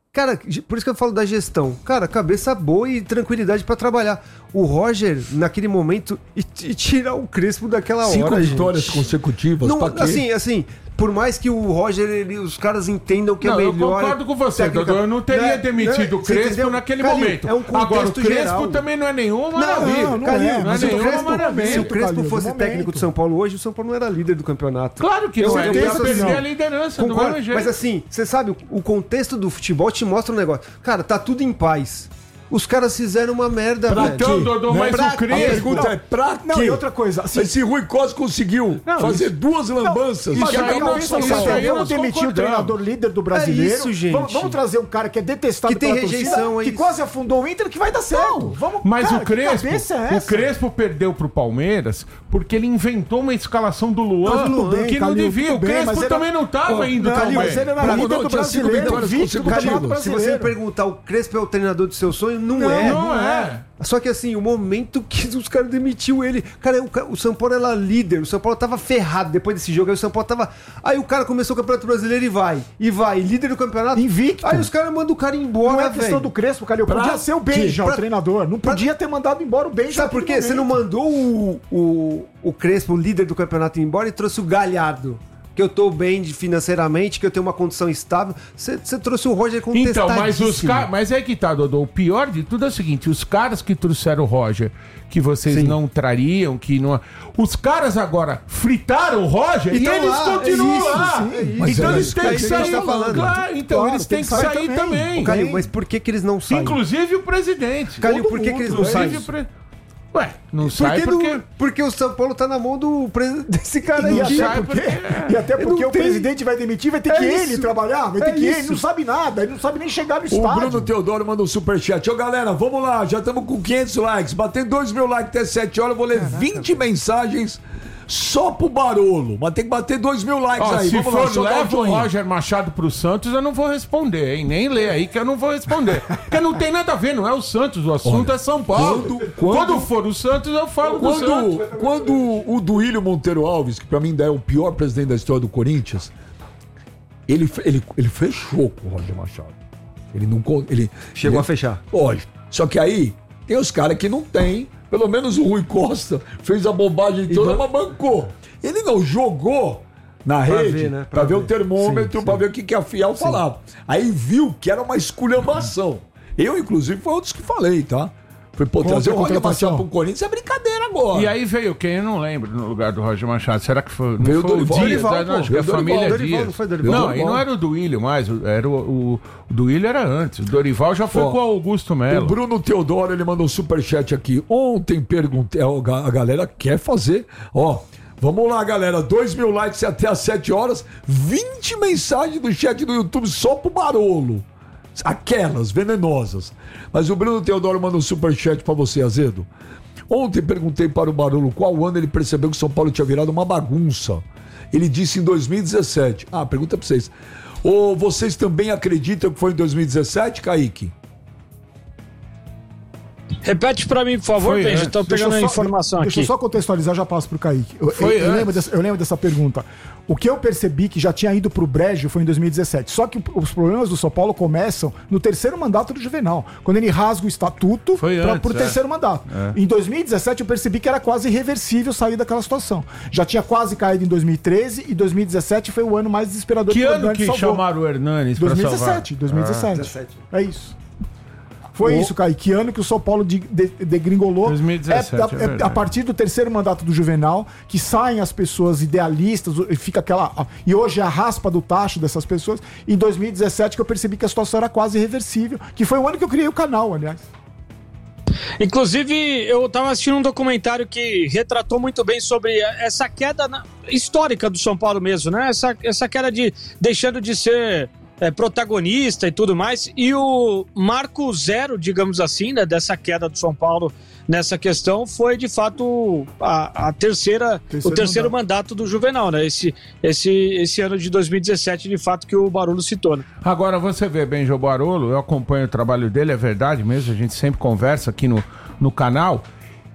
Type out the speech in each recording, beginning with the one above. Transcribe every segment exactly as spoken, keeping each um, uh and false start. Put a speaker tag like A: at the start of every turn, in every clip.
A: Cara, por isso que eu falo da gestão. Cara, cabeça boa e tranquilidade pra trabalhar. O Roger, naquele momento, e, e tirar o Crespo daquela
B: Cinco
A: hora,
B: Cinco vitórias
A: gente.
B: consecutivas,
A: não,
B: pra quê?
A: Assim, assim, por mais que o Roger, ele, os caras entendam que
C: não,
A: é melhor...
C: Eu concordo com você, Dodô. Eu não teria
A: né,
C: demitido
A: né,
C: o Crespo
A: entendeu?
C: naquele
A: Calil,
C: momento.
A: é um
C: Agora, o Crespo
A: geral.
C: também não é nenhuma maravilha.
A: Não, não, Calil,
C: é, não é
A: se o
C: nenhuma
A: Crespo,
C: maravilha.
A: se o Crespo
D: Calil,
A: fosse
D: do
A: técnico
D: momento.
A: do São Paulo hoje, o São Paulo não era líder do campeonato.
C: Claro que
A: Eu-
C: não,
A: eu
C: ele ia
A: penso
C: perder
A: assim,
C: a liderança do
A: Concordo,
C: mesmo jeito.
A: mas assim, você sabe, o contexto do futebol te mostra um negócio. Cara, tá tudo em paz. Os caras fizeram uma merda,
B: Pra
A: velho.
C: Então, Dodô, mas
A: Pra
C: o
B: A
C: Crespo...
B: pergunta é, pra quê?
D: Não, e outra coisa, assim,
B: Esse Rui Costa conseguiu
C: Não,
B: fazer
C: isso-
B: duas lambanças.
C: isso
B: que
C: aí
B: acabou
C: não-
B: com
C: isso
B: o
C: aí
B: São
C: não-
B: Paulo.
C: isso aí
D: vamos demitir o
C: concordamos.
D: treinador líder do brasileiro.
A: É isso, gente.
D: Vamos, vamos trazer um cara que é detestado
A: Que tem
D: pela
A: rejeição,
D: torcida,
A: é
D: que
A: isso.
D: quase afundou o Inter, que vai dar certo. Vamos,
C: Mas
D: cara,
C: o
D: que
C: Crespo,
D: cabeça é
C: o
D: essa?
C: Crespo perdeu pro Palmeiras porque ele inventou uma escalação do Luan
D: Mas tudo bem,
C: que não
D: Calil,
C: devia.
D: tudo
C: O
D: bem,
C: Crespo
D: mas era-
C: também não tava
D: Pô,
C: indo
D: não,
C: tão
D: Calil,
C: bem.
D: mas ele era
B: Pra
D: líder
B: mudar,
D: do
B: tinha cinco
D: brasileiro,
B: vitórias
D: vice do Campeonato
B: consecutivas.
A: Se você me
D: Brasileiro.
A: perguntar, o Crespo é o treinador do seu sonho? Não,
C: Não,
A: é.
C: não é.
A: Só que assim, o momento que os caras demitiu ele. Cara, o, ca- o São Paulo era líder. O São Paulo tava ferrado depois desse jogo. Aí o São Paulo tava. Aí o cara começou o Campeonato Brasileiro e vai. E vai. Líder do campeonato.
D: Invicto.
A: Aí os caras mandam o cara embora.
D: Não é questão
A: velho.
D: do Crespo, Calil.
B: Pra
D: Podia ser o
B: quê?
D: Benja,
A: Pra-
D: o treinador. Não podia ter mandado embora o Benja.
A: Sabe por quê? Você não mandou o, o, o Crespo, o líder do campeonato, embora e trouxe o Galhardo. Que eu tô bem de- financeiramente, que eu tenho uma condição estável. Você você trouxe o Roger
C: Então,
A: contestadíssimo.
C: mas os caras. Mas é que tá, Dodô. O pior de tudo é o seguinte: os caras que trouxeram o Roger, que vocês
A: Sim.
C: não trariam, que não. Os caras agora fritaram o Roger
A: Então
C: e eles
A: lá,
C: continuam
A: é isso,
C: lá.
A: sim, é isso.
B: Mas
C: Então
B: é
C: eles
B: isso
C: têm
B: que
C: que
B: a gente
C: sair.
A: tá falando.
C: Claro, então
D: Claro,
C: eles têm que sair também.
A: Calil, mas por que que eles não saem?
C: Inclusive o presidente.
A: Calil,
D: todo
A: por que, que
D: mundo,
A: eles não saem?
C: Inclusive o pre- Ué, não sai
A: Porque,
C: porque.
A: não- porque o São Paulo tá na mão do pres- desse cara aí.
D: E até,
C: sai
D: porque,
C: porque-
D: e até porque
A: Não
D: o
A: tem-
D: presidente vai demitir, vai ter
A: É
D: que
A: isso.
D: ele trabalhar, vai ter
A: É
D: que ele,
A: isso.
D: não sabe nada, ele não sabe nem chegar no
B: O
D: estádio.
B: Bruno Teodoro mandou um superchat. Ô, galera, vamos lá. Já estamos com quinhentos likes. Batendo dois mil likes até sete horas. Eu vou ler vinte mensagens só pro Barolo. Mas tem que bater dois mil likes
C: Ó,
B: aí.
C: se
B: Vamos lá,
C: for
B: só dá um
C: leva o
B: joinha.
C: Roger Machado pro Santos, eu não vou responder, hein? Nem lê aí que eu não vou responder. Porque não tem nada a ver, não é o Santos, o assunto
B: Olha,
C: é São Paulo.
B: quando-
C: Quando,
B: quando-
C: for o Santos, eu falo do Santos.
B: Quando, quando o Duílio Monteiro Alves, que pra mim ainda é o pior presidente da história do Corinthians, ele, fe- ele, ele fechou com o Roger Machado. Ele não. con- Ele,
A: Chegou
B: ele,
A: a fechar.
B: Olha, só que aí tem os caras que não tem. Pelo menos o Rui Costa fez a bobagem toda,
A: ban-
B: mas bancou. Ele não jogou na
A: Pra
B: rede
A: ver, né?
B: pra,
A: Pra
B: ver o
A: ver.
B: termômetro,
A: Sim,
B: pra
A: sim.
B: ver o que, que a Fiel falava. Aí viu que era uma esculhambação. Eu, inclusive, foi um dos que falei, tá? Foi, pô,
D: Contra
B: trazer o
D: a
B: Roger
D: contratação.
B: Machado pro Corinthians é brincadeira agora.
C: E aí veio quem? Eu não lembro no lugar do Roger Machado. Será que foi, não
B: Veio o
C: foi o
B: Dorival.
C: Dias?
B: Dorival,
C: né? Não,
B: pô.
C: acho que a
B: Veio o
C: família
B: Dorival.
A: Dorival,
C: Dias.
A: não foi Dorival?
C: Não,
B: Dorival.
C: aí não era o Duílio mais. Era o, o, o Duílio era antes. O Dorival já foi
B: Ó,
C: com o Augusto
B: O
C: Melo.
B: Bruno Teodoro, ele mandou um superchat aqui. Ontem perguntei, ó, a galera quer fazer, ó. Vamos lá, galera. dois mil likes até às sete horas. vinte mensagens do chat do YouTube só pro Barolo. Aquelas venenosas. Mas o Bruno Teodoro mandou um superchat pra você, Azedo. Ontem perguntei para o Barolo qual ano ele percebeu que São Paulo tinha virado uma bagunça. Ele disse em dois mil e dezessete. Ah, pergunta pra vocês. Ou vocês também acreditam que foi em dois mil e dezessete, Kaique?
E: Repete pra mim, por favor,
C: Foi
E: Benji.
C: antes.
E: Tô
D: Deixa eu
E: pegando a
D: só-
E: informação
D: Deixa
E: aqui.
D: eu só contextualizar, já passo pro Kaique. Eu,
C: Foi
D: eu- eu
C: antes.
D: lembro dessa, eu lembro dessa pergunta. O que eu percebi que já tinha ido pro brejo foi em dois mil e dezessete. Só que os problemas do São Paulo começam no terceiro mandato do Juvenal, quando ele rasga o estatuto
C: Foi
D: pra,
C: antes,
D: pro
C: é.
D: terceiro mandato. Em dois mil e dezessete eu percebi que era quase irreversível sair daquela situação. Já tinha quase caído em dois mil e treze e dois mil e dezessete foi o ano mais desesperador
C: Que
D: o
C: ano
D: Hernani
C: que
D: salvou.
C: chamaram o Hernanes pra
D: dois mil e
C: salvar?
D: dezessete, dois mil e dezessete.
A: dezessete.
D: É isso. Foi isso, Caio. Que ano que o São Paulo de- de- degringolou.
C: dois mil e dezessete,
D: é,
C: é
D: a- é
C: verdade.
D: a partir do terceiro mandato do Juvenal, que saem as pessoas idealistas, e fica aquela. E hoje é a raspa do tacho dessas pessoas. Em dois mil e dezessete que eu percebi que a situação era quase irreversível. Que foi o ano que eu criei o canal, aliás.
E: Inclusive, eu tava assistindo um documentário que retratou muito bem sobre essa queda na- histórica do São Paulo mesmo, né? Essa, essa queda de deixando de ser é, protagonista e tudo mais. E o marco zero, digamos assim, né, dessa queda do São Paulo nessa questão foi, de fato, a, a terceira,
D: Terceiro
E: o terceiro mandato. do Juvenal, né? Esse, esse, esse ano de dois mil e dezessete, de fato, que o Barolo citou, né?
C: Agora você vê, Benjo Barolo, eu acompanho o trabalho dele, é verdade mesmo, a gente sempre conversa aqui no, no canal.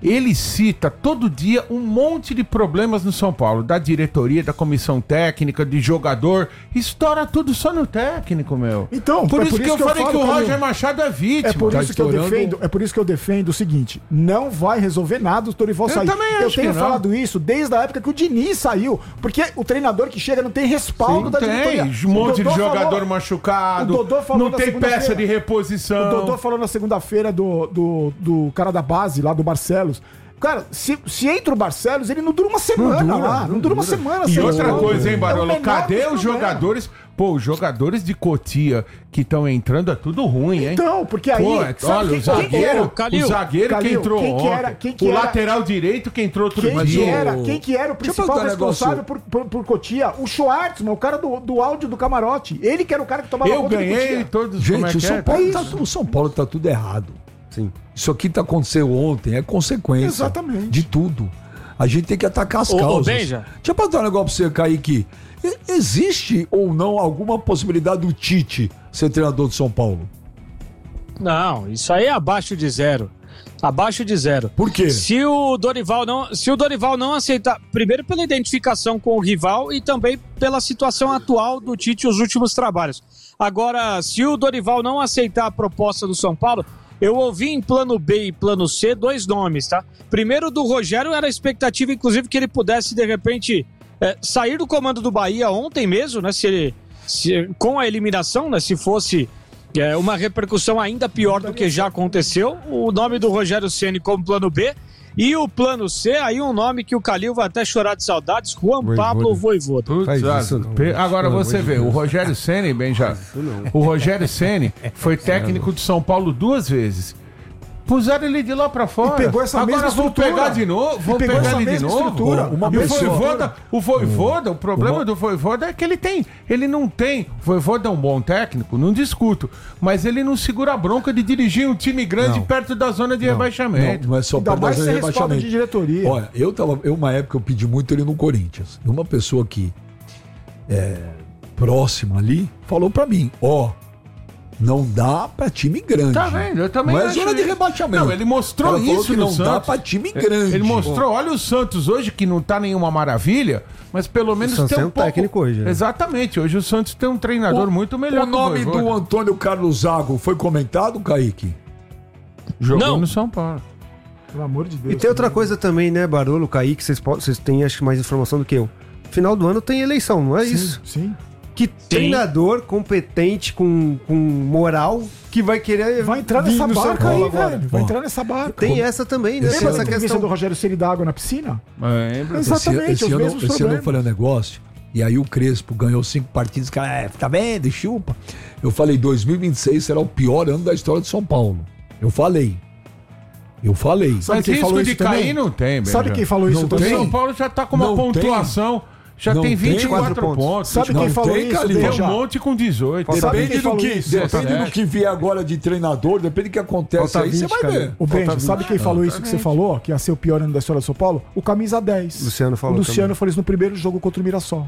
C: ele cita todo dia um monte de problemas no São Paulo, da diretoria, da comissão técnica, de jogador, estoura tudo só no técnico, meu.
D: Então,
C: por
D: é
C: isso
D: por
C: que
D: isso
C: eu
D: que eu
C: falei
D: falo,
C: que o
D: Calil.
C: Roger Machado é vítima.
D: É por,
B: Tá
D: isso que eu
B: estourando.
D: defendo, é por isso que eu defendo o seguinte: não vai resolver nada o Dorival
C: Eu
D: sair.
C: também
D: eu
C: acho
D: tenho
C: que não.
D: falado isso desde a época que o Diniz saiu. Porque o treinador que chega não tem respaldo
C: Não
D: da
C: tem,
D: diretoria.
C: um monte
D: O
C: de
D: Dodô
C: jogador
D: falou-
C: machucado,
D: o Dodô falou
C: não
D: na
C: tem
D: segunda-feira.
C: peça de reposição.
D: O Dodô falou na segunda-feira do, do, do cara da base lá, do Barcelos. Cara, se, se entra o Barcelos, ele não dura uma semana
A: Não dura,
D: lá. Não,
A: não
D: dura uma
A: dura.
D: semana.
C: E
D: sem
C: outra
D: respaldo.
C: coisa, hein,
D: É o
C: Barolo?
D: menor
C: Cadê
D: dos
C: os
D: problemas.
C: jogadores? Pô, os jogadores de Cotia que estão entrando é tudo ruim, hein?
D: Então, porque aí.
C: Pô, é-
D: sabe
C: olha,
D: quem-
C: o
D: quem que era?
C: zagueiro,
E: Calil,
C: o zagueiro que
D: Calil,
C: entrou
D: quem que
C: ontem,
D: era- quem que
C: o
D: era-
C: lateral direito que entrou outro
D: Quem
C: dia.
D: que, era,
B: o-
D: quem que era o
B: Deixa eu
D: principal
B: perguntar um
D: responsável
B: negócio.
D: por, por, por Cotia? O Schwartzman, o cara do, do áudio do camarote. Ele que era o cara que tomava
C: Eu
D: conta do
C: ganhei
D: Cotia.
C: todos
B: Gente,
C: como é
B: o,
C: que
B: São
C: é?
B: Paulo
D: É
B: tá,
D: isso.
B: o São Paulo tá tudo errado.
A: Sim.
B: Isso aqui tá aconteceu ontem, é consequência
D: Exatamente.
B: de tudo. A gente tem que atacar as
E: Ô, ô,
B: causas.
E: Benja.
B: Deixa eu perguntar um negócio pra você, Kaique. E- Existe ou não alguma possibilidade do Tite ser treinador de São Paulo?
E: Não, isso aí é abaixo de zero. Abaixo de zero.
B: Por quê?
E: Se o Dorival não, se o Dorival não aceitar, primeiro pela identificação com o rival e também pela situação atual do Tite e os últimos trabalhos. Agora, se o Dorival não aceitar a proposta do São Paulo, eu ouvi em plano B e plano C dois nomes, tá? Primeiro do Rogério era a expectativa, inclusive, que ele pudesse, de repente, é, sair do comando do Bahia ontem mesmo, né? Se ele, se, com a eliminação, né? Se fosse é, uma repercussão ainda pior do que já aconteceu, o nome do Rogério Ceni como plano B. E o plano C, aí um nome que o Calil vai até chorar de saudades, Juan
A: Voivoda.
E: Pablo Voivoda.
C: Putz,
A: Faz
C: ah,
A: isso não.
C: pe- agora
A: Pelo
C: você
A: amor de
C: vê,
A: Deus.
C: o Rogério Ceni, bem já. O Rogério Ceni foi técnico de São Paulo duas vezes. Puseram ele de lá pra fora.
D: E pegou essa
C: Agora
D: mesma
C: vão
D: estrutura.
C: pegar de novo, vão
D: E pegou
C: pegar
D: essa
C: ele de
D: mesma
C: novo.
D: estrutura.
B: Uma
C: e o
B: pessoa-
C: Voivoda, o Voivoda, o problema
B: Uma-
C: do Voivoda é que ele tem, ele não tem, o Voivoda é um bom técnico, não discuto, mas ele não segura a bronca de dirigir um time grande
B: Não.
C: perto da zona de rebaixamento.
B: Não, não é só
D: Ainda
B: perto da
D: mais
B: zona de
D: ser respaldo
B: rebaixamento.
D: de diretoria.
B: Olha, eu tava. Eu, uma época, eu pedi muito ele no Corinthians. E uma pessoa que é próxima ali falou pra mim: ó, não dá pra time grande.
C: Tá vendo? Eu também
B: Não é
C: acho
B: zona de
C: isso.
B: rebaixamento.
C: Não, ele mostrou
B: Ela falou
C: isso
B: que
C: no
B: não dá
C: Santos.
B: pra time grande.
C: Ele mostrou, olha o Santos hoje, que não tá nenhuma maravilha, mas pelo menos
A: Santos
C: tem um,
A: tem um
C: pouco...
A: técnico hoje, né?
C: Exatamente, hoje o Santos tem um treinador muito melhor
B: O nome
C: que o
B: do
C: Voivoda.
B: Antônio Carlos Zago foi comentado, Kaique?
C: Jogou
E: Não.
C: no São Paulo.
D: Pelo amor de Deus.
A: E tem outra coisa também, né, Barolo, Kaique, vocês, po- vocês têm acho que mais informação do que eu. Final do ano tem eleição, não é
D: Sim,
A: isso?
D: Sim.
A: Que treinador competente, com, com moral, que vai querer
D: Vai entrar
A: vir
D: nessa
A: no São
D: barca
A: Paulo
D: aí,
A: agora?
D: velho. Vai
B: Ó.
D: entrar nessa barca.
A: Tem essa também, né?
B: Esse
A: Tem
B: ano
A: essa
D: a entrevista
A: questão.
D: do Rogério Ceni da água na piscina?
C: Lembra?
D: Exatamente,
B: esse, esse
D: os
B: ano,
D: mesmos
B: esse ano eu
D: problemas.
B: falei um negócio, e aí o Crespo ganhou cinco partidas, cara, é, tá vendo, chupa. Eu falei, dois mil e vinte e seis será o pior ano da história de São Paulo. Eu falei. Eu falei.
D: Sabe
C: Mas
D: quem
C: risco
D: falou
C: de
D: isso também?
C: cair não tem, Benja.
D: Sabe quem falou isso
B: Não
C: O
D: também?
C: São Paulo já tá com uma
B: Não
C: pontuação, já
B: Não
C: tem
B: tem
C: vinte e quatro
A: quatro pontos.
C: pontos.
D: Sabe
B: Não
D: quem falou
B: tem,
D: isso,
B: Calil.
C: Tem
D: Deja?
C: um monte com dezoito.
D: Sabe
B: Depende
D: quem
B: do
D: falou
B: que,
D: isso?
B: depende
C: Falta
B: do que vier agora de treinador, depende do que acontece
A: Falta
B: aí, você
A: vinte,
B: vai
A: cara.
B: ver.
D: O Benja,
A: Falta
D: sabe
A: vinte.
D: quem falou isso que você falou? Que ia ser o pior ano da história do São Paulo? O camisa dez.
A: Luciano falou
D: O Luciano
A: também.
D: falou isso no primeiro jogo contra o Mirassol.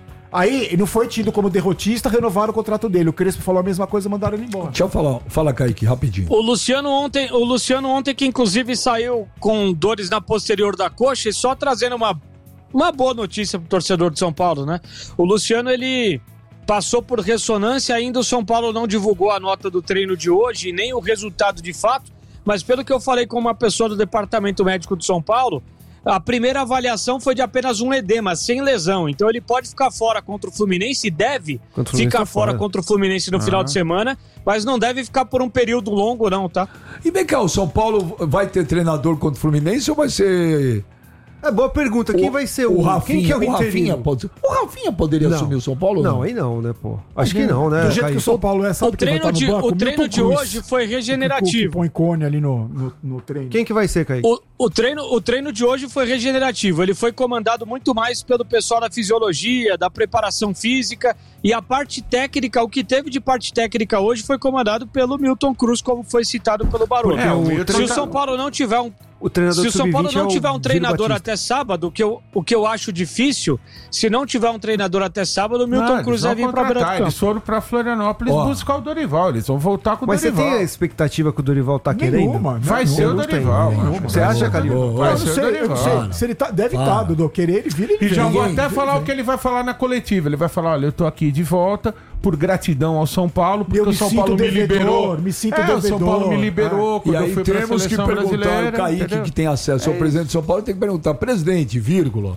D: Aí, ele não foi tido como derrotista, renovaram o contrato dele. O Crespo falou a mesma coisa, mandaram ele embora.
B: Deixa eu falar, fala, Kaique, rapidinho.
E: O Luciano ontem, o Luciano ontem que inclusive saiu com dores na posterior da coxa, e só trazendo uma, uma boa notícia pro torcedor de São Paulo, né? O Luciano, ele passou por ressonância, ainda o São Paulo não divulgou a nota do treino de hoje, nem o resultado de fato, mas pelo que eu falei com uma pessoa do departamento médico de São Paulo, a primeira avaliação foi de apenas um edema, sem lesão. Então ele pode ficar fora contra o Fluminense, deve
A: Contra o Fluminense
E: ficar
A: tá
E: fora
A: fora.
E: contra o Fluminense no final de semana, mas não deve ficar por um período longo não, tá?
B: E vem cá, o São Paulo vai ter treinador contra o Fluminense ou vai ser...
A: É boa pergunta. Quem
B: o-
A: vai ser o,
B: o Rafinha?
A: Quem que é o,
B: o Rafinha
A: interino?
B: pode, o Rafinha poderia
A: Não.
B: assumir o São Paulo ou
A: Não,
B: não?
A: aí não, né, pô? Acho que não, né?
D: Do jeito
A: Kaique?
D: que o São Paulo é,
E: O
D: sabe quem vai
E: treino,
D: estar
E: de,
D: no banco?
E: o treino
D: Milton
E: de
D: Cruz.
E: hoje foi
D: Que
E: regenerativo.
D: põe cone ali no, no, no treino.
A: Quem que vai ser, Kaique?
E: O, o, treino, o treino de hoje foi regenerativo. Ele foi comandado muito mais pelo pessoal da fisiologia, da preparação física, e a parte técnica, o que teve de parte técnica hoje foi comandado pelo Milton Cruz, como foi citado pelo Barulho.
C: É, o Milton
E: Se o
C: tá-
E: São Paulo não tiver um
A: O treinador
E: Se o São Paulo
A: sub vinte é
E: não
A: o
E: tiver um
A: Júlio
E: treinador
A: Batista.
E: até sábado, o que, eu, o que eu acho difícil, se não tiver um treinador até sábado, o Milton
C: Não,
E: Cruz
C: eles
E: vai
C: vão
E: vir pra beira do
C: contratar,
E: campo.
C: Eles foram pra Florianópolis
B: Ó.
C: buscar o Dorival. Eles vão voltar com o
A: Mas você
C: Dorival.
A: tem a expectativa que o Dorival tá querendo?
D: Nenhuma,
C: Vai
D: nenhuma.
C: ser o
A: não tem,
C: Dorival.
A: nenhuma.
C: acho.
A: Você
C: Vai
A: acha,
C: ser o
A: Calil?
C: Dorival.
B: Ô,
C: Vai
D: Eu
C: ser
D: não
C: o
D: sei, eu não
C: Dorival.
D: sei. Se ele tá, deve
B: Para.
D: estar, Dodô. Querer ele vira, ele
C: E já
D: vem.
C: vou
B: Ninguém-
C: até falar o que ele vai falar na coletiva. Ele vai falar: olha, eu tô aqui de volta por gratidão ao São Paulo, porque
D: Eu me
C: o São
D: sinto
C: Paulo me
D: devedor,
C: liberou.
D: me sinto
C: é, o São
D: devedor.
C: Paulo me liberou
B: E
C: quando eu
B: aí
C: fui pra
B: temos que
C: seleção
B: perguntar ao
C: brasileira.
B: Kaique,
C: entendeu?
B: que tem acesso ao presidente de São Paulo, tem que perguntar, presidente, vírgula,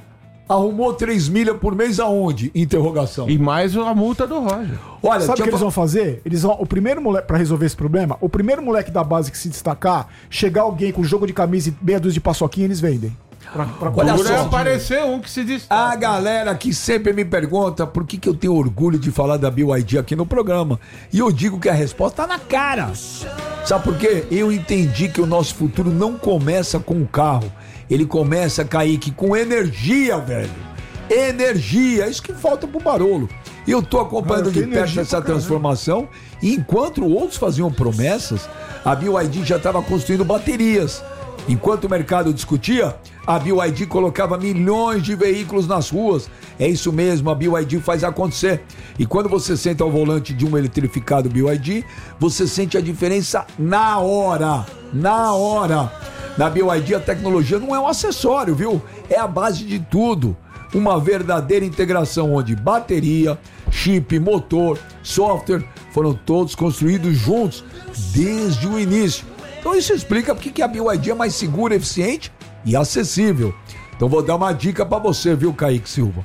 B: arrumou três milhas por mês aonde? Interrogação.
C: E mais a multa do Roger.
B: Olha,
D: Sabe o que
B: tinha
D: eles vão fazer? Eles vão, o primeiro moleque, pra resolver esse problema, o primeiro moleque da base que se destacar, chegar alguém com jogo de camisa e meia dúzia de paçoquinha, eles vendem. Pra, pra
B: Olha
C: Por
B: só.
C: aparecer um que se destaca.
B: A galera que sempre me pergunta por que, que eu tenho orgulho de falar da B Y D aqui no programa. E eu digo que a resposta tá na cara. Sabe por quê? Eu entendi que o nosso futuro não começa com o carro. Ele começa, Kaique, com energia, velho. Energia. É isso que falta pro Barolo. E eu tô acompanhando
D: Ah, eu
B: de
D: tenho
B: perto
D: energia
B: essa
D: pra caramba.
B: transformação. E enquanto outros faziam promessas, a B Y D já estava construindo baterias. Enquanto o mercado discutia, a B Y D colocava milhões de veículos nas ruas. É isso mesmo, a B Y D faz acontecer. E quando você senta ao volante de um eletrificado B Y D, você sente a diferença na hora. Na hora. Na B Y D a tecnologia não é um acessório, viu? É a base de tudo. Uma verdadeira integração onde bateria, chip, motor, software foram todos construídos juntos desde o início. Então isso explica porque que a B Y D é mais segura, eficiente e acessível. Então vou dar uma dica para você, viu, Kaique Silva?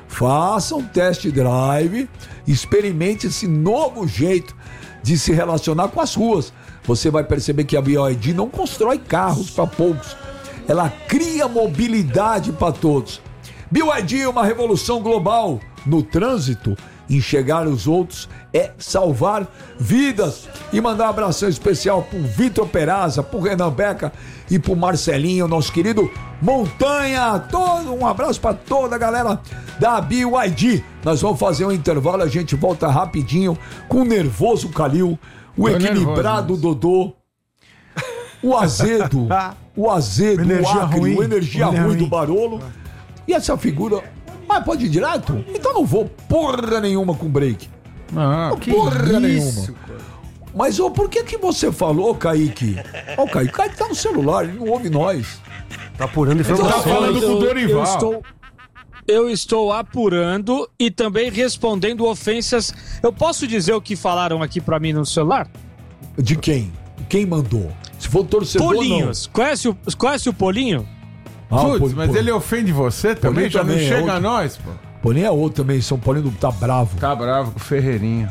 B: Faça um test drive, experimente esse novo jeito de se relacionar com as ruas. Você vai perceber que a B Y D não constrói carros para poucos. Ela cria mobilidade para todos. B Y D é uma revolução global no trânsito. Enxergar os outros é salvar vidas. E mandar um abração especial pro Vitor Peraza, pro Renan Beca e pro Marcelinho, nosso querido Montanha. Todo um abraço para toda a galera da B Y D. Nós vamos fazer um intervalo, a gente volta rapidinho com o nervoso Calil, o
C: Tô
B: equilibrado
C: nervoso,
B: Dodô, o azedo, o azedo, o
D: Energia
B: acre,
D: ruim,
B: o energia
D: energia
B: ruim do
D: ruim.
B: Barolo. E essa figura, ah, pode ir direto? Então não vou porra nenhuma com break.
C: Ah,
B: Porra nenhuma. Mas ô, por que que você falou, Kaique? Ó, o Kaique, o Kaique tá no celular, ele não ouve nós.
A: Tá apurando
C: tá
A: informações.
C: falando com o Dorival.
E: Eu estou, eu estou apurando e também respondendo ofensas. Eu posso dizer o que falaram aqui pra mim no celular?
B: De quem? Quem mandou? Se for torcedor,
E: Polinhos. Conhece o, conhece o Polinho?
B: não. Ah,
C: Putz,
B: Pol-
C: mas
B: Pol-
C: ele ofende você também? Já
B: também
C: não
B: é
C: chega
B: outro.
C: a nós, pô.
B: Polinho é outro também, São Paulino tá bravo.
C: Tá bravo com o Ferreirinho.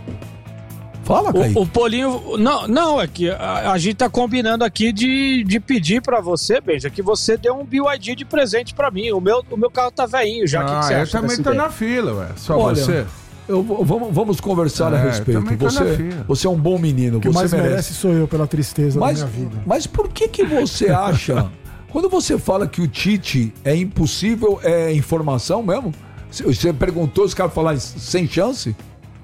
B: Fala, Kaique.
E: O, o Polinho. Não, não, é que a, a gente tá combinando aqui de, de pedir pra você, Benja, que você dê um B Y D de presente pra mim. O meu, o meu carro tá velhinho já. O que que
C: Ah,
E: você
C: eu
E: acha
C: também
E: dessa
C: tô
E: ideia?
C: na fila, ué. Só
B: Olha,
C: você.
B: Eu vou- vamos, vamos conversar
C: É,
B: a
C: eu
B: respeito.
C: também tô na
B: Você,
C: fila.
B: você é um bom menino,
D: O que
B: você
D: mais
B: merece.
D: merece sou eu pela tristeza
B: Mas,
D: da minha vida.
B: mas por que que você acha, quando você fala que o Tite é impossível, é informação mesmo? Você perguntou, os caras falaram sem chance?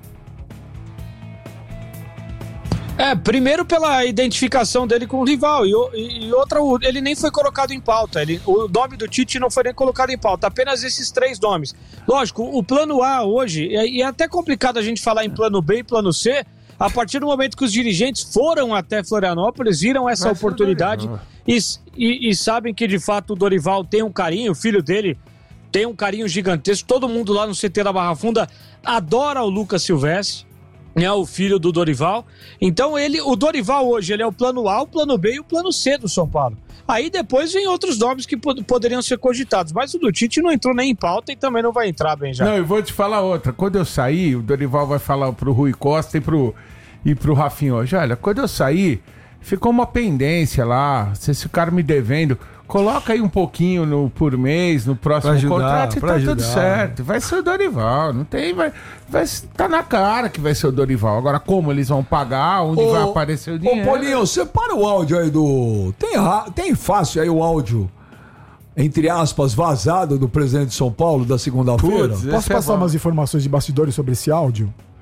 E: É, primeiro pela identificação dele com o rival e, o- e- e outra, o- ele nem foi colocado em pauta. Ele, o nome do Tite não foi nem colocado em pauta, apenas esses três nomes. Lógico, o plano A hoje, e e é até complicado a gente falar em plano B e plano C, a partir do momento que os dirigentes foram até Florianópolis, viram essa
C: Vai ser
E: oportunidade
C: Dorival.
E: e, e- e sabem que de fato o Dorival tem um carinho, o filho dele tem um carinho gigantesco. Todo mundo lá no C T da Barra Funda adora o Lucas Silvestre, é o filho do Dorival. Então ele, o Dorival hoje, ele é o plano A, o plano B e o plano C do São Paulo. Aí depois vem outros nomes que pod- poderiam ser cogitados, mas o do Tite não entrou nem em pauta e também não vai entrar, bem já.
C: Não, eu vou te falar outra. Quando eu sair, o Dorival vai falar pro Rui Costa e pro, e pro Rafinha hoje. Olha, quando eu sair, ficou uma pendência lá. Vocês ficaram me devendo. Coloca aí um pouquinho no, por mês, no próximo
A: Pra ajudar,
C: contrato e
A: pra
C: tá tudo
A: ajudar.
C: certo. Vai ser o Dorival. Não tem. Vai, vai, tá na cara que vai ser o Dorival. Agora, como eles vão pagar, onde vai aparecer o dinheiro.
B: Ô, Polinho, separa o áudio aí do... Tem, ra- tem fácil aí o áudio, entre aspas, vazado do presidente de São Paulo da segunda-feira?
C: Putz,
D: Posso
C: esse é
D: passar
C: bom.
D: umas informações de bastidores sobre esse áudio?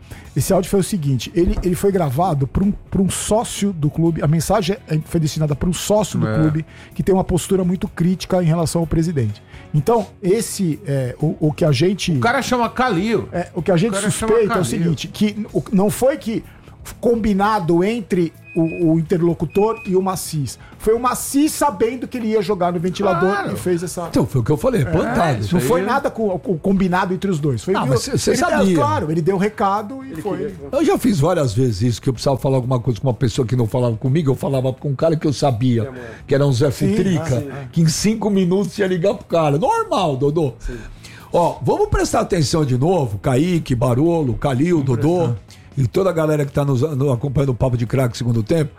D: Esse áudio foi o seguinte, ele, ele foi gravado por um, por um sócio do clube, a mensagem foi destinada para um sócio do
C: É.
D: clube que tem uma postura muito crítica em relação ao presidente. Então, esse, é, o, o que a gente...
C: O cara chama Calil.
D: É, o que a gente
C: O cara
D: suspeita
C: chama
D: é o
C: Calil.
D: seguinte, que o- não foi que combinado entre o, o interlocutor e o Macis. Foi o Macis sabendo que ele ia jogar no ventilador
C: Claro.
D: e fez essa...
B: Então, foi o que eu falei, plantado.
C: isso
D: Não
C: aí
D: foi
C: é-
D: nada com, com- combinado entre os dois. Foi
B: Não, mas você
D: ele deu-
B: sabia.
D: Claro, ele deu o recado e foi...
B: Eu já fiz várias vezes isso, que eu precisava falar alguma coisa com uma pessoa que não falava comigo, eu falava com um cara que eu sabia, que era um Zé Futrica, que em cinco minutos ia ligar pro cara. Normal, Dodô. Ó, vamos prestar atenção de novo, Kaique, Barolo, Calil, Dodô e toda a galera que tá nos, no- acompanhando o Papo de Craque segundo tempo.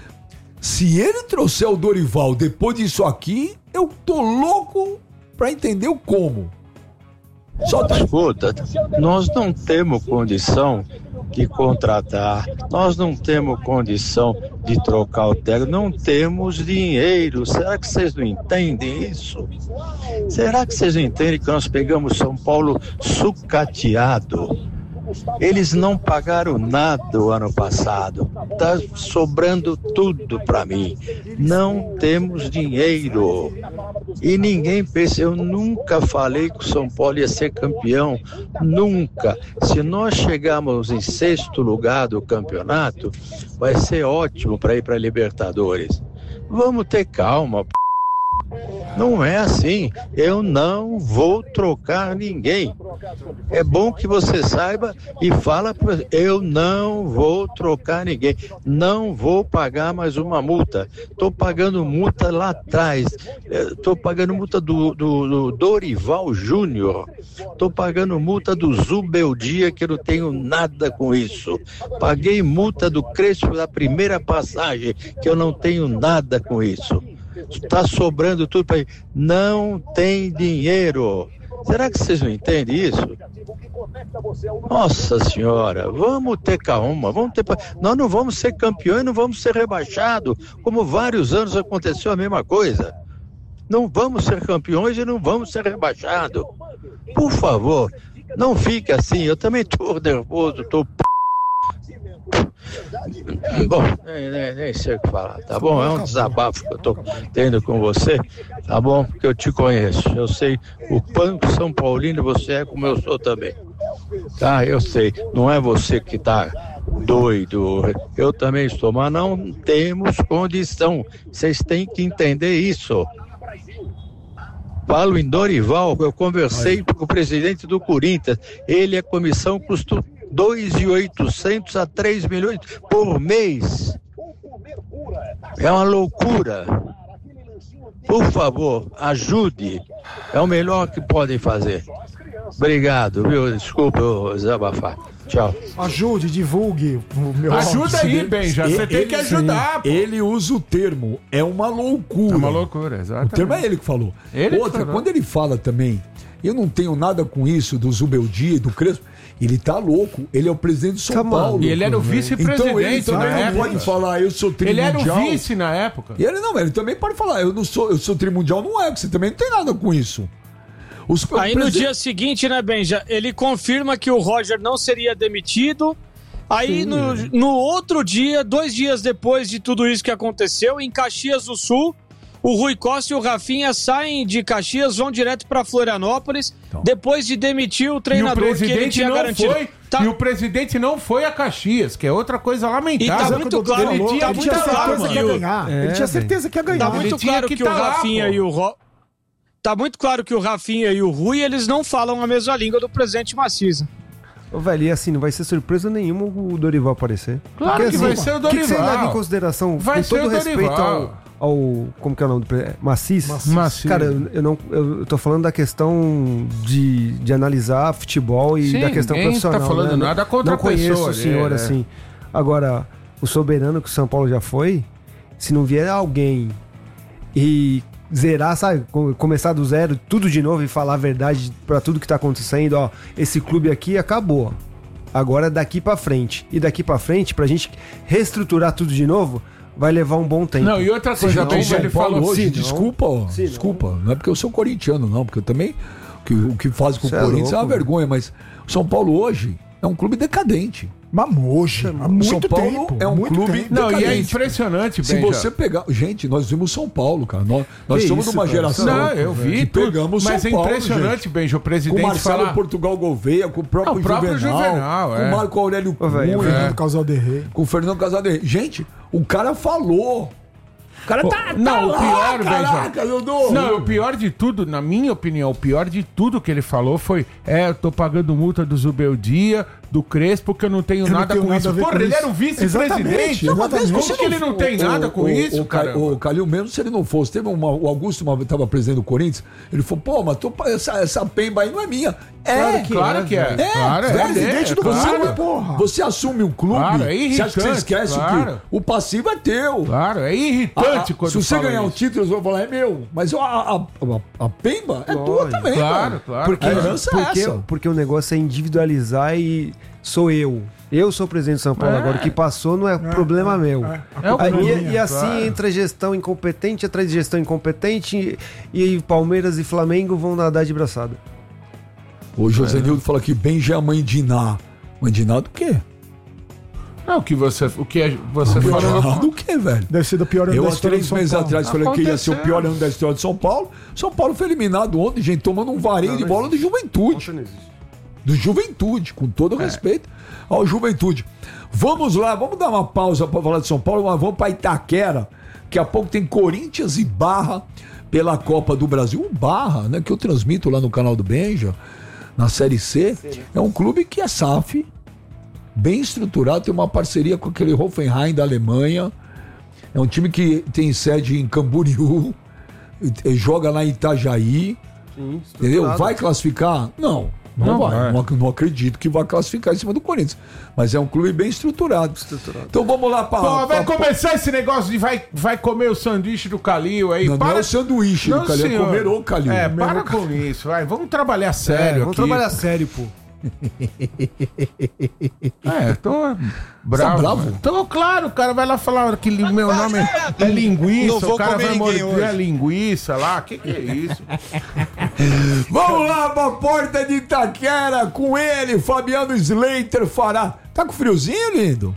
B: Se ele trouxer o Dorival depois disso aqui, eu tô louco pra entender o como. Solta aí.
F: Escuta, nós não temos condição de contratar, nós não temos condição de trocar o técnico, não temos dinheiro. Será que vocês não entendem isso? Será que vocês não entendem que nós pegamos São Paulo sucateado? Eles não pagaram nada o ano passado. Tá sobrando tudo para mim. Não temos dinheiro. E ninguém pensa, eu nunca falei que o São Paulo ia ser campeão. Nunca. Se nós chegarmos em sexto lugar do campeonato, vai ser ótimo para ir para Libertadores. Vamos ter calma. P***. Não é assim. Eu não vou trocar ninguém. É bom que você saiba e fala pra... eu não vou trocar ninguém. Não vou pagar mais uma multa. Estou pagando multa lá atrás. Estou pagando multa do, do, do Dorival Júnior. Estou pagando multa do Zubeldia, que eu não tenho nada com isso. Paguei multa do Crespo da primeira passagem, que eu não tenho nada com isso. Está sobrando tudo para ele. Não tem dinheiro. Será que vocês não entendem isso? Nossa senhora, vamos ter calma, vamos ter... nós não vamos ser campeões, não vamos ser rebaixados, como vários anos aconteceu a mesma coisa. Não vamos ser campeões e não vamos ser rebaixados. Por favor, não fique assim, eu também estou nervoso, estou... Bom, nem, nem, nem sei o que falar, tá bom? É um desabafo que eu tô tendo com você, tá bom? Porque eu te conheço, eu sei o quanto São Paulino você é como eu sou também, tá? Eu sei, não é você que tá doido, eu também estou, mas não temos condição, vocês têm que entender isso. Falo em Dorival, eu conversei com o presidente do Corinthians, ele a comissão custou dois mil e oitocentos a três milhões por mês. É uma loucura. Por favor, ajude. É o melhor que podem fazer. Obrigado, viu? Desculpa eu desabafar. Tchau.
D: Ajude, divulgue o meu
C: Ajuda aí, Benja. Você tem que ajudar, pô.
B: Ele usa o termo, é uma loucura.
C: É uma loucura,
B: O
C: exatamente.
B: termo é ele que falou.
C: Ele que
B: Outra,
C: falou.
B: quando ele fala também, eu não tenho nada com isso do Zubeldia e do Crespo, ele tá louco. Ele é o presidente de São
A: Calma,
B: Paulo.
C: E ele era o vice-presidente
B: Então ele
C: na
B: também não
C: época.
B: pode falar, eu sou
C: Ele era
B: trimundial.
C: o vice na época.
B: E ele não, ele também pode falar, eu não sou, eu sou trimundial, não é, porque você também não tem nada com isso. Os,
E: Aí
B: o
E: no
B: presidente-
E: dia seguinte, né, Benja, ele confirma que o Roger não seria demitido. Aí no, no outro dia, dois dias depois de tudo isso que aconteceu, em Caxias do Sul, o Rui Costa e o Rafinha saem de Caxias, vão direto para Florianópolis,
B: Então.
E: depois de demitir o
C: E o
E: treinador que ele
C: presidente
E: tinha
C: não
E: garantido.
C: foi.
E: Tá-
C: E o presidente não foi a Caxias, que é outra coisa
E: E
C: lamentável.
E: tá muito claro,
C: ele
E: tá
C: tinha,
E: muito
C: muita
E: claro,
C: arma.
D: certeza que ia
E: mano.
D: ganhar.
A: É,
D: ele tinha
A: velho.
D: certeza que ia
E: Tá
D: ganhar.
E: muito
C: tinha
E: claro
C: que
E: que,
C: tá
E: o
C: lá,
E: Rafinha
C: pô.
E: e o Ro... Tá muito claro que o Rafinha e o Rui, eles não falam a mesma língua do presidente Macisa.
A: Ô, velho, e assim, não vai ser surpresa nenhuma o Dorival aparecer.
C: Claro que vai ser o
A: O que, que você
C: Dorival.
A: leva em consideração,
C: Vai
A: com
C: ser
A: todo
C: o
A: respeito
C: Dorival.
A: ao, ao... Como que é o nome do pre- Macis?
C: Macis.
A: Cara, eu, eu não, eu tô falando da questão de, de analisar futebol e
C: Sim,
A: da questão
C: ninguém
A: profissional.
C: tá falando
A: né?
C: nada contra
A: não
C: a
A: conheço
C: pessoa,
A: o senhor
C: é,
A: assim. Agora, o soberano que o São Paulo já foi, se não vier alguém e zerar, sabe, co- começar do zero, tudo de novo e falar a verdade pra tudo que tá acontecendo, ó, esse clube aqui acabou. Agora é daqui pra frente. E daqui pra frente, pra gente reestruturar tudo de novo, vai levar um bom tempo.
C: Não, e outra coisa,
B: Já
C: Benja,
B: tem São
C: ele
B: Paulo
C: falou
B: hoje,
C: assim,
B: desculpa, ó,
A: Se não.
B: desculpa, não é porque eu sou corintiano, não, porque eu também, o que, o que faz com o
A: Cê é
B: Corinthians é uma
A: louco,
B: vergonha, mas o São Paulo hoje é um clube decadente.
D: Mas hoje, há muito
B: São Paulo
D: tempo,
B: é um
D: muito
B: clube
D: tempo.
C: Não, e é
B: decadente.
C: impressionante,
B: Se
C: Benja.
B: você pegar... Gente, nós vimos São Paulo, cara. Nós, nós
A: Que
B: somos
A: isso,
B: de uma
A: cara?
B: geração
C: Não, eu
B: que
C: vi tudo,
B: pegamos São
C: mas é
B: Paulo,
C: impressionante,
B: gente.
C: Benja, o
B: Com
C: presidente
B: o Marcelo
C: falar...
B: Portugal Gouveia, com o próprio,
C: Ah, o próprio
B: Juvenal,
C: Juvenal,
B: com
C: é.
B: o Marco Aurélio
A: Ô, velho,
B: Cunha,
D: Fernando Casalderrey.
B: com o Fernando Casadeiro. Gente, o cara falou. O cara
C: Pô,
B: tá,
C: não,
B: tá
C: o
B: lá,
C: pior, Benja.
B: caraca, Dudu.
C: Não, o pior de tudo, na minha opinião, o pior de tudo que ele falou foi: é, eu tô pagando multa do Zubeldia, do Crespo, porque eu não tenho
D: Eu não
C: nada
D: tenho
C: com
D: nada
C: isso.
D: a ver
C: Porra,
D: com
C: ele
D: isso.
C: era o vice-presidente.
D: Exatamente,
C: Não, mas
D: exatamente.
C: Como que ele não tem nada com
B: o,
C: isso,
B: o,
C: cara?
B: O Calil mesmo, se ele não fosse, teve uma, o Augusto uma, tava presidente do Corinthians, ele falou, pô, mas tô, essa, essa pemba aí não é minha. É,
C: Claro que é.
B: É,
C: Claro, é.
D: presidente
C: é,
D: do
C: claro.
D: clube, porra.
B: Você assume um clube,
C: Claro, é
B: você acha que você
C: irritante,
B: esquece
C: claro.
B: que o passivo é teu.
C: Claro, é
B: Ah,
C: irritante
B: ah,
C: quando
B: se você
C: fala
B: ganhar um
C: isso.
B: título, eles vão falar, é meu. Mas a, a, a, a pemba é tua
A: Lógico.
B: também.
C: Claro,
B: cara.
C: claro.
A: Porque,
B: A herança é
A: porque,
B: essa.
A: porque o negócio é individualizar e sou eu. Eu sou o presidente de São Paulo
C: É.
A: agora. O que passou não é, problema meu.
C: É o
A: Aí,
C: problema,
A: e, e assim
C: claro.
A: entra gestão incompetente atrás de gestão incompetente e, e Palmeiras e Flamengo vão nadar de braçada.
B: O José Nildo fala que Benja é a mãe de Iná. Mãe de Iná do quê?
C: Não, o que você, o que é- você
B: Mãe de Iná
C: falou.
B: do quê, velho?
D: Deve ser do pior ano
B: Eu,
D: da
B: há
D: história de
B: três
D: São
B: meses
D: Paulo.
B: atrás, falei que ia ser o
C: Aconteceu.
B: pior ano da história de São Paulo. São Paulo foi eliminado ontem, gente, tomando um vareio de bola do Juventude. Do Juventude, com todo o
C: É.
B: respeito ao Juventude. Vamos lá, vamos dar uma pausa para falar de São Paulo, mas vamos para Itaquera. Daqui a pouco tem Corinthians e Barra pela Copa do Brasil. O Barra, né, que eu transmito lá no canal do Benja, na Série C, é um clube que é S A F, bem estruturado, tem uma parceria com aquele Hoffenheim da Alemanha. É um time que tem sede em Camboriú, e- e joga lá em Itajaí.
A: Sim,
B: Entendeu? Vai classificar? Não. Não,
C: Não
B: vai.
C: vai.
B: Não, ac- não acredito que vai classificar em cima do Corinthians. Mas é um clube bem estruturado. Então vamos lá para.
C: Pô, vai começar esse negócio de vai, vai comer o sanduíche do Calil aí.
B: Não, não é o sanduíche do Calil, é
C: senhor.
B: comer o Calil.
C: É,
B: Comer
C: para
B: o
C: com isso, vai. Vamos trabalhar
A: É,
C: sério
A: vamos
C: aqui.
A: trabalhar sério, pô.
C: É, tô bravo.
B: bravo?
C: Tô, claro, o cara vai lá falar que li- meu nome é linguiça,
G: Não vou
C: o cara
G: comer
C: vai
G: ninguém
C: morder a
G: hoje.
C: linguiça lá. Que que é isso?
B: Vamos lá pra porta de Itaquera com ele, Fabiano Slater fará. Tá com friozinho, lindo?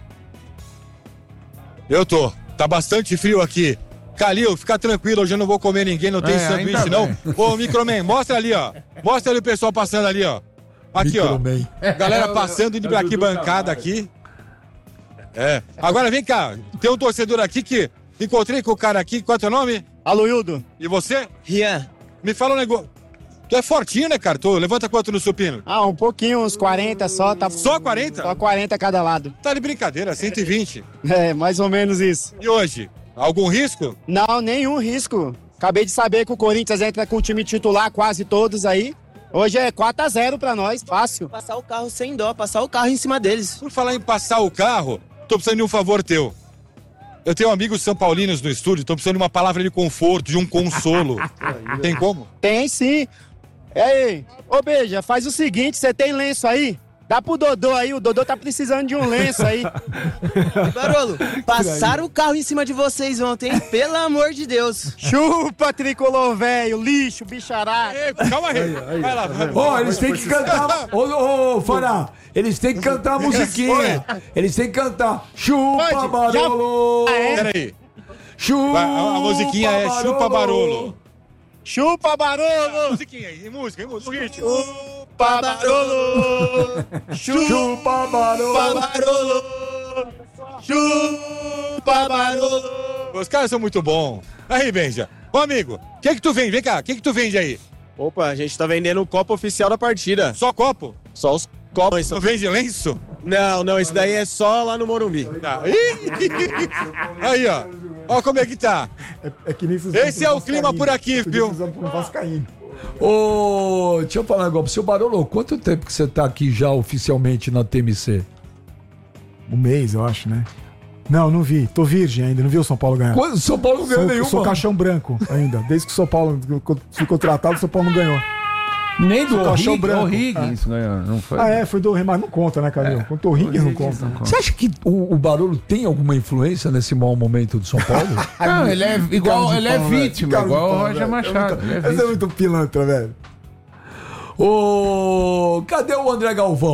G: Eu tô. Tá bastante frio aqui. Calil, fica tranquilo, hoje eu não vou comer ninguém, não tem
C: É,
G: sanduíche
C: ainda
G: não.
C: bem.
G: Ô, Microman, mostra ali, ó. Mostra ali o pessoal passando ali, ó. Aqui, ó.
B: Microman.
G: Galera passando, indo pra aqui, bancada aqui. É. Agora vem cá, tem um torcedor aqui que encontrei com o cara aqui, qual é o teu nome?
H: Aloildo.
G: E você?
H: Rian.
G: Me fala um negócio. Tu é fortinho, né, cara? Tu levanta quanto no supino?
H: Ah, um pouquinho, uns quarenta só. Tá...
G: Só quarenta?
H: Só quarenta a cada lado.
G: Tá de brincadeira, cento e vinte.
H: É, mais ou menos isso.
G: E hoje? Algum risco?
H: Não, nenhum risco. Acabei de saber que o Corinthians entra com o time titular, quase todos aí. Hoje é quatro a zero pra nós, fácil.
I: Passar o carro sem dó, passar o carro em cima deles.
G: Por falar em passar o carro, tô precisando de um favor teu. Eu tenho amigos são paulinos no estúdio, tô precisando de uma palavra de conforto, de um consolo. Tem como?
H: Tem sim. E aí, ô Beija, faz o seguinte, você tem lenço aí? Dá pro Dodô aí, o Dodô tá precisando de um lenço aí.
I: Barolo, passaram o carro em cima de vocês ontem, hein? Pelo amor de Deus.
H: Chupa, tricolor velho, lixo, bicharada.
G: Ei, calma aí. Vai lá, vai.
B: Ó, eles têm que cantar. Ô, ô, Fará, eles têm que cantar a musiquinha. Eles têm que cantar. Chupa
G: Pode,
B: Barolo.
G: Peraí.
B: Chupa
G: Vai, a, a musiquinha é Chupa Barolo.
H: Chupa, Barolo!
G: Musiquinha aí, música, música. Ritmo.
H: Chupa, Barolo!
B: Chupa Barolo.
H: Barolo! Chupa, Barolo!
G: Os caras são muito bons. Aí, Benja. Ô, amigo, o que que tu vende? Vem cá, o que que tu vende aí?
J: Opa, a gente tá vendendo o copo oficial da partida.
G: Só copo?
J: Só os copos.
G: Tu vende lenço?
J: Não, não, esse daí é só lá no Morumbi.
G: Tá. Ih! Aí, ó. Ó como é que tá.
D: É, é que nem esses
G: Esse é o
D: grupos
G: clima
D: vascaínos.
G: por aqui,
D: Esses
G: viu?
D: grupos com vascaíno.
B: Ô, deixa eu falar um negócio. Seu Barolo, quanto tempo que você tá aqui já oficialmente na T M C?
D: Um mês, eu acho, né? Não, não vi. Tô virgem ainda, não vi o São Paulo ganhar.
B: Quando São Paulo não ganhou
D: Sou,
B: nenhuma.
D: sou caixão branco ainda. Desde que o São Paulo fui contratado, o São Paulo não ganhou.
C: Nem do
D: Sou caixão
C: O'Higgins,
D: branco.
C: O'Higgins ganhou, não foi?
D: Ah, é, foi do Remar. Não conta, né, Calil? Quanto o Higgins não conta.
B: Você acha que o, o Barolo tem alguma influência nesse mau momento do São Paulo?
C: Não, ele é igual,
D: Cara de
C: ele é
D: pau, velho.
C: vítima,
D: Cara de
C: igual o
D: pau,
C: Roger
D: velho.
C: Machado.
D: É muito-
C: ele é
D: Esse é
C: vítima.
D: muito pilantra, velho.
B: Ô, cadê o André Galvão?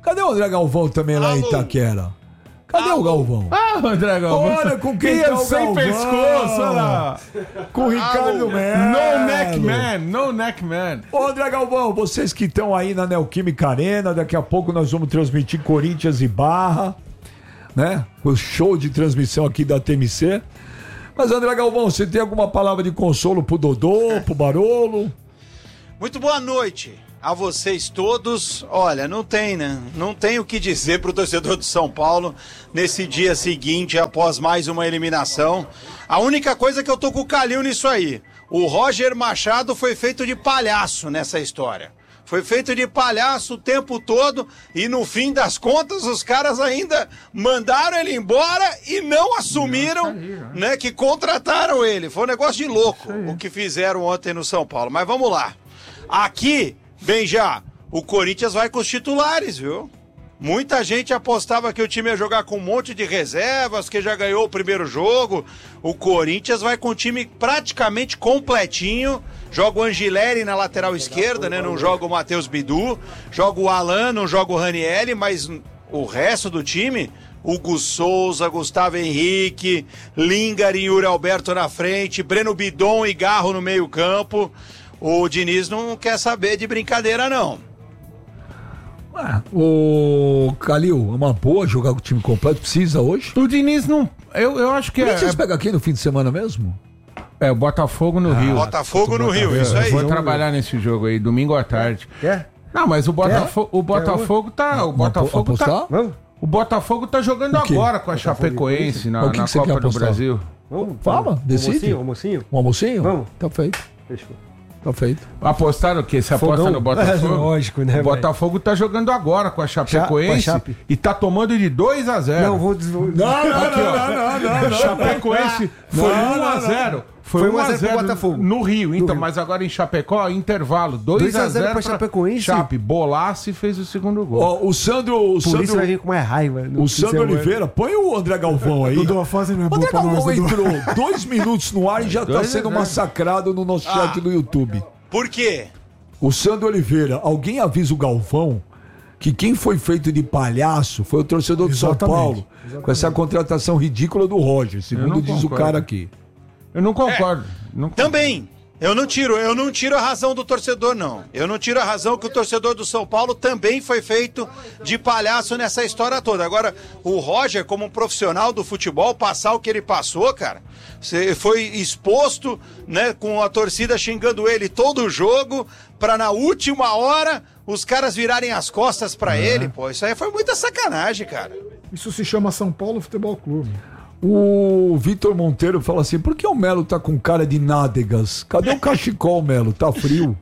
B: Cadê o André Galvão também lá em Itaquera? Cadê o Galvão?
C: Ah, o André Galvão.
B: Olha com quem
C: Ia
B: tá o
C: sem
B: Galvão.
C: pescoço, olha lá.
B: Com o Ricardo Melo.
C: No neck man, no neck man.
B: Ô, André Galvão, vocês que estão aí na Neoquímica Arena, daqui a pouco nós vamos transmitir Corinthians e Barra, né? O show de transmissão aqui da T M C. Mas, André Galvão, você tem alguma palavra de consolo pro Dodô, pro Barolo?
K: Muito boa noite a vocês todos. Olha, não tem, né? Não tem o que dizer pro torcedor do São Paulo nesse dia seguinte, após mais uma eliminação. A única coisa que eu tô com o Calil nisso aí, o Roger Machado foi feito de palhaço nessa história. Foi feito de palhaço o tempo todo e no fim das contas os caras ainda mandaram ele embora e não assumiram, né, que contrataram ele. Foi um negócio de louco o que fizeram ontem no São Paulo. Mas vamos lá. Aqui, bem já, o Corinthians vai com os titulares, viu? Muita gente apostava que o time ia jogar com um monte de reservas, que já ganhou o primeiro jogo. O Corinthians vai com o time praticamente completinho. Joga o Angileri na lateral esquerda, né? Não joga o Matheus Bidu. Joga o Alan, não joga o Ranieri, mas o resto do time, Hugo Souza, Gustavo Henrique, Lingard e Yuri Alberto na frente, Breno Bidon e Garro no meio campo. O Diniz não quer saber de brincadeira, não.
B: Ah, o Calil, é uma boa jogar com o time completo, precisa hoje?
C: O Diniz não... Eu, eu acho que
B: é... Vocês
C: é...
B: pegam aqui no fim de semana mesmo?
C: É, o Botafogo no
B: ah,
C: Rio.
K: Botafogo no Rio,
C: eu,
K: isso aí.
C: Eu vou trabalhar nesse jogo aí, domingo à tarde.
A: Quer?
C: Não, mas o Botafogo, o Botafogo tá... O Botafogo tá... O Botafogo tá jogando agora com a Chapecoense na, na Copa do Brasil.
A: Vamos,
B: fala, decide.
A: Um almocinho?
B: Um almocinho?
A: Vamos.
B: Tá feito.
A: Fechou.
B: Tá feito.
C: Apostaram o quê? Você aposta
A: Fogão?
C: no Botafogo?
A: É, lógico, né?
C: O Botafogo tá jogando agora com a Chapecoense
A: Cha- com a Chape.
C: e tá tomando de dois a zero.
A: Não, vou... Não,
B: não,
C: Aqui, ó.
B: não, não, não, não.
C: Chapecoense foi um a zero. Foi um a zero
A: pro Botafogo.
C: no Rio. Então,
A: No Rio.
C: mas agora em Chapecó, intervalo. dois a zero
A: pra Chapecoense.
C: Chape, Bolaço e fez o segundo gol.
B: Ó, o Sandro... O
A: Por
B: Sandro,
A: isso vai vir com mais raiva.
B: o Sandro Oliveira, põe o André Galvão aí.
D: Dudu, a fase não é
B: O
D: boa
B: André
D: pra
B: Galvão
D: nós, Dudu.
B: entrou dois minutos no ar e já tá
C: Dois a
B: sendo
C: zero.
B: massacrado no nosso chat
K: Ah.
B: do YouTube.
K: Por quê?
B: O Sandro Oliveira, alguém avisa o Galvão que quem foi feito de palhaço foi o torcedor do São
D: Exatamente,
B: Paulo, com essa contratação ridícula do Roger,
C: Eu
B: segundo
C: não
B: diz o
C: concordo.
B: cara aqui.
C: Eu não concordo. Não concordo.
K: Também. Eu não tiro, eu não tiro a razão do torcedor, não. Eu não tiro a razão que o torcedor do São Paulo também foi feito de palhaço nessa história toda. Agora, o Roger, como um profissional do futebol, passar o que ele passou, cara, você foi exposto, né, com a torcida xingando ele todo o jogo, pra na última hora os caras virarem as costas pra ele, pô. Isso aí foi muita sacanagem, cara.
D: Isso se chama São Paulo Futebol Clube.
B: O Vitor Monteiro fala assim, por que o Melo tá com cara de nádegas? Cadê o cachecol, Melo? Tá frio?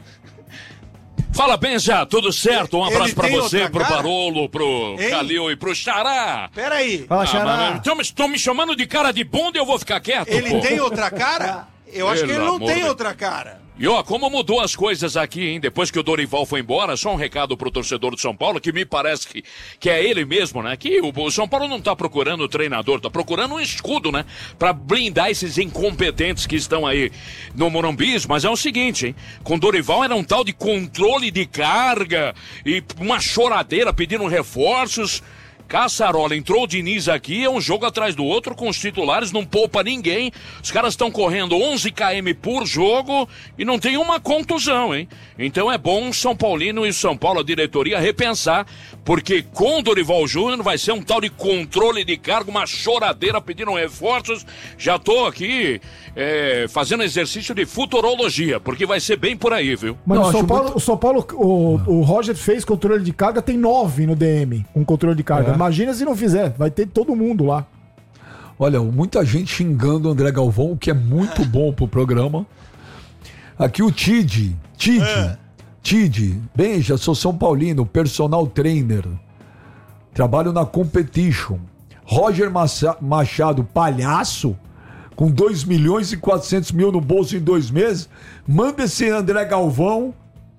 L: Fala, Benja, tudo certo? Um
K: Ele
L: abraço pra
K: tem
L: você,
K: outra
L: pro
K: cara?
L: Barolo, pro
K: Hein?
L: Calil e pro Xará.
K: Peraí,
A: Fala, Xará.
L: Estão me chamando de cara de bunda e eu vou ficar quieto,
K: ele
L: pô.
K: tem outra cara? Eu acho que ele
L: Pelo
K: não
L: amor
K: tem
L: de-
K: outra cara.
L: E ó, como mudou as coisas aqui, hein? Depois que o Dorival foi embora, só um recado pro torcedor do São Paulo, que me parece que, que é ele mesmo, né? Que o, o São Paulo não tá procurando o treinador, tá procurando um escudo, né? Pra blindar esses incompetentes que estão aí no Morumbi. Mas é o seguinte, hein? Com o Dorival era um tal de controle de carga e uma choradeira pedindo reforços. Caçarola, entrou o Diniz aqui, é um jogo atrás do outro com os titulares, não poupa ninguém. Os caras estão correndo onze quilômetros por jogo e não tem uma contusão, hein? Então é bom o São Paulino e o São Paulo, a diretoria, repensar, porque com o Dorival Júnior vai ser um tal de controle de cargo, uma choradeira pedindo reforços. Já tô aqui é, fazendo exercício de futurologia, porque vai ser bem por aí, viu?
D: Mas
B: Não,
D: o São
B: acho
D: Paulo,
B: muito-
D: o São Paulo, o, o Roger fez controle de carga, tem nove no D M, um controle de carga.
B: É.
D: Imagina se não fizer, vai ter todo mundo lá.
B: Olha, muita gente xingando o André Galvão, o que é muito bom pro programa. Aqui o Tide, Tide,
K: É.
B: Tide, Benja, sou São Paulino, personal trainer. Trabalho na Competition. Roger Massa- Machado, palhaço, com dois milhões e quatrocentos mil no bolso em dois meses. Manda esse André Galvão.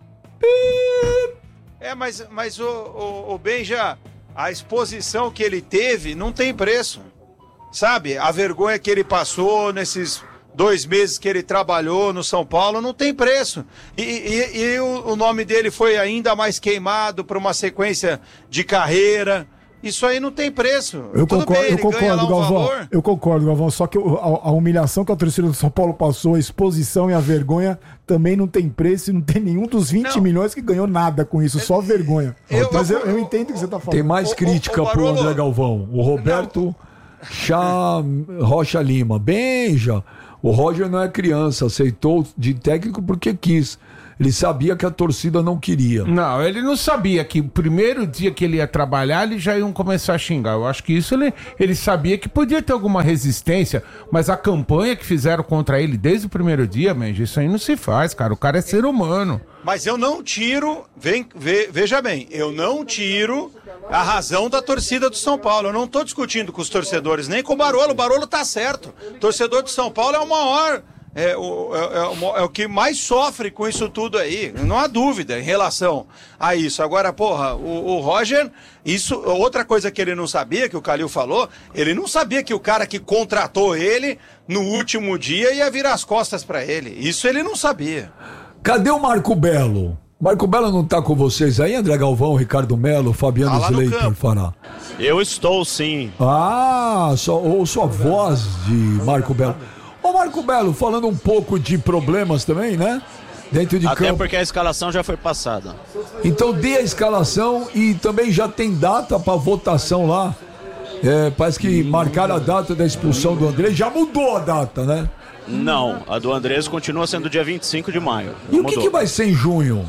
K: É, mas, mas o, o, o Benja, a exposição que ele teve não tem preço. Sabe? A vergonha que ele passou nesses dois meses que ele trabalhou no São Paulo, não tem preço. E, e, e o, o nome dele foi ainda mais queimado para uma sequência de carreira. Isso aí não tem preço.
D: Eu
K: Tudo
D: concordo,
K: bem,
D: eu
K: ele ganha
D: concordo,
K: lá um
D: Galvão.
K: valor.
D: Eu concordo, Galvão. Só que o- a, a humilhação que a torcida do São Paulo passou, a exposição e a vergonha também não tem preço e não tem nenhum dos vinte milhões que ganhou nada com isso, só vergonha. Mas eu, eu entendo o que você tá falando.
B: Tem mais crítica
K: ô, ô,
B: pro
K: Barolo.
B: André Galvão. O Roberto Chá Rocha Lima. Benja, o Roger não é criança, aceitou de técnico porque quis. Ele sabia que a torcida não queria.
C: Não, ele não sabia que o primeiro dia que ele ia trabalhar, eles já iam começar a xingar. Eu acho que isso ele, ele sabia que podia ter alguma resistência, mas a campanha que fizeram contra ele desde o primeiro dia, Mendes, isso aí não se faz, cara. O cara é ser humano.
K: Mas eu não tiro, vem, ve- veja bem, eu não tiro a razão da torcida do São Paulo. Eu não estou discutindo com os torcedores, nem com o Barolo. O Barolo tá certo. O torcedor do São Paulo é o maior, é o, é, é o, é o que mais sofre com isso tudo aí. Não há dúvida em relação a isso. Agora, porra, o, o Roger, isso, outra coisa que ele não sabia, que o Calil falou, ele não sabia que o cara que contratou ele no último dia ia virar as costas para ele. Isso ele não sabia.
B: Cadê o Marco Belo? Marco Belo não tá com vocês aí, André Galvão, Ricardo Melo, Fabiano
M: Tá lá no
B: Slater,
M: campo.
B: Fará?
M: Eu estou sim.
B: Ah, só, ouço a voz de Marco Belo. Ô Marco Belo, falando um pouco de problemas também, né? Dentro de
M: Até
B: campo.
M: porque a escalação já foi passada.
B: Então dê a escalação e também já tem data para votação lá. É, parece que marcaram a data da expulsão do André. Já mudou a data, né?
M: Não, a do Andrés continua sendo dia vinte e cinco de maio.
B: E
M: Não
B: o que,
M: mudou.
B: que vai ser em junho?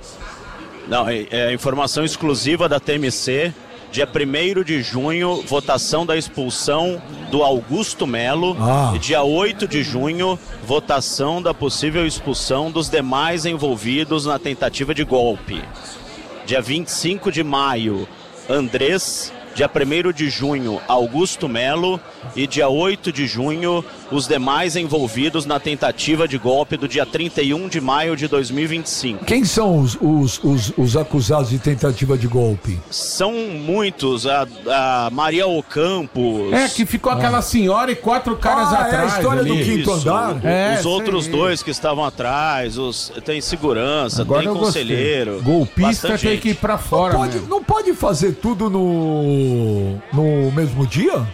M: Não, é, é informação exclusiva da T M C. Dia primeiro de junho, votação da expulsão do Augusto Melo.
B: Ah.
M: E dia oito de junho, votação da possível expulsão dos demais envolvidos na tentativa de golpe. Dia vinte e cinco de maio, Andrés. Dia primeiro de junho, Augusto Melo. E dia oito de junho, os demais envolvidos na tentativa de golpe do dia trinta e um de maio de dois mil e vinte e cinco.
B: Quem são os, os, os, os acusados de tentativa de golpe?
M: São muitos, a, a Maria Ocampos.
C: É, que ficou aquela senhora e quatro caras
B: Ah, é a
C: atrás.
B: história do
C: ali.
B: quinto
M: Isso,
B: andar?
M: o-
C: É,
M: os
C: isso
M: outros
C: aí.
M: dois que estavam atrás, os, tem segurança,
C: Agora
M: tem
C: eu gostei.
M: conselheiro.
C: Golpista
M: bastante
C: tem
M: gente.
C: que ir pra fora,
B: Não pode,
C: mesmo.
B: não pode fazer tudo no, no mesmo dia?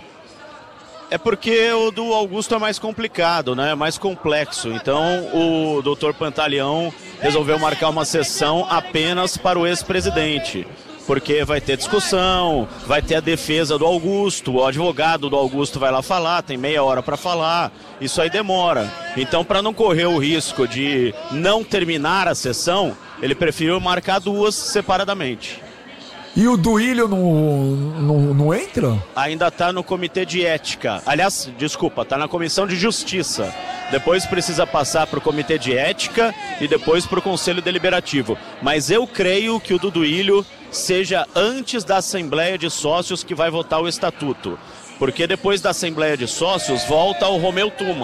M: É porque o do Augusto é mais complicado, né? É mais complexo. Então o doutor Pantaleão resolveu marcar uma sessão apenas para o ex-presidente. Porque vai ter discussão, vai ter a defesa do Augusto, o advogado do Augusto vai lá falar, tem meia hora para falar, isso aí demora. Então, para não correr o risco de não terminar a sessão, ele preferiu marcar duas separadamente.
B: E o Duílio não, não, não entra?
M: Ainda está no comitê de ética. Aliás, desculpa, está na comissão de justiça. Depois precisa passar para o comitê de ética e depois para o conselho deliberativo. Mas eu creio que o do Duílio seja antes da Assembleia de Sócios que vai votar o estatuto. Porque depois da Assembleia de Sócios volta o Romeu Tuma.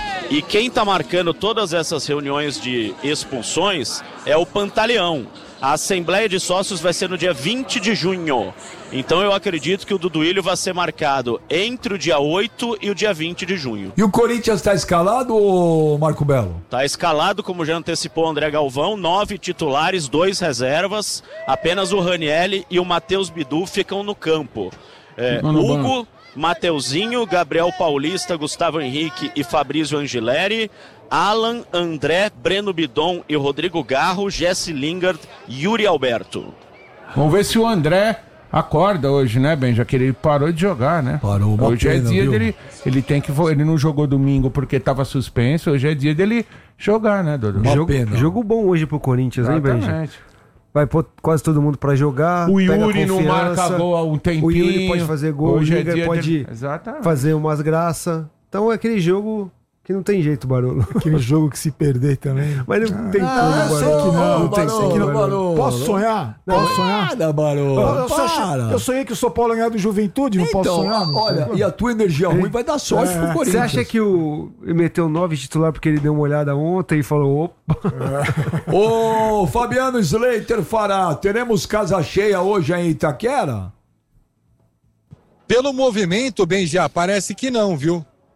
M: E quem está marcando todas essas reuniões de expulsões é o Pantaleão. A Assembleia de Sócios vai ser no dia vinte de junho. Então eu acredito que o do Duílio vai ser marcado entre o dia oito e o dia vinte de junho.
B: E o Corinthians está escalado, ô Marco Belo?
M: Tá escalado, como já antecipou o André Galvão, nove titulares, dois reservas. Apenas o Ranielli e o Matheus Bidu ficam no campo. É,
C: Ficam no
M: Hugo,
C: banco.
M: Mateuzinho, Gabriel Paulista, Gustavo Henrique e Fabrício Angileri. Alan, André, Breno Bidon e Rodrigo Garro, Jesse Lingard, Yuri Alberto.
C: Vamos ver se o André acorda hoje, né, Ben? Já que ele parou de jogar, né?
B: Parou, uma
C: Hoje é
B: pena,
C: dia
B: viu?
C: dele. Ele tem que. vo- Ele não jogou domingo porque estava suspenso. Hoje é dia dele jogar, né, Dodô?
B: Uma
A: Jogo,
B: pena.
A: jogo bom hoje pro Corinthians, hein, Benja?
C: Exatamente.
A: Vai pôr quase todo mundo pra jogar.
C: O
A: pega
C: Yuri não
A: confiança.
C: marca gol há um tempinho.
A: O Yuri pode fazer gol,
C: Hoje
A: o
C: é
A: Liga
C: dia
A: pode
C: de- Exatamente.
A: fazer umas graças. Então é aquele jogo que não tem jeito, Barolo.
D: Aquele jogo que se perder também.
A: Mas não tem
B: Ah,
A: como,
B: só-
A: Barolo.
D: que não,
A: não tem
B: Barolo,
A: como,
B: Barolo.
A: Barolo.
D: Posso sonhar? Posso sonhar?
B: Nada, Barolo.
D: Eu, só achei-
B: Para.
D: eu sonhei que o São Paulo ia ganhar do Juventude, não posso
B: Então,
D: sonhar? não?
B: olha, e a tua energia ruim vai dar sorte pro Corinthians.
A: Você acha que o ele meteu nove titular porque ele deu uma olhada ontem e falou, opa,
B: Ô, Fabiano Slater Fará, teremos casa cheia hoje aí em Itaquera?
G: Pelo movimento, Benja, parece que não, viu?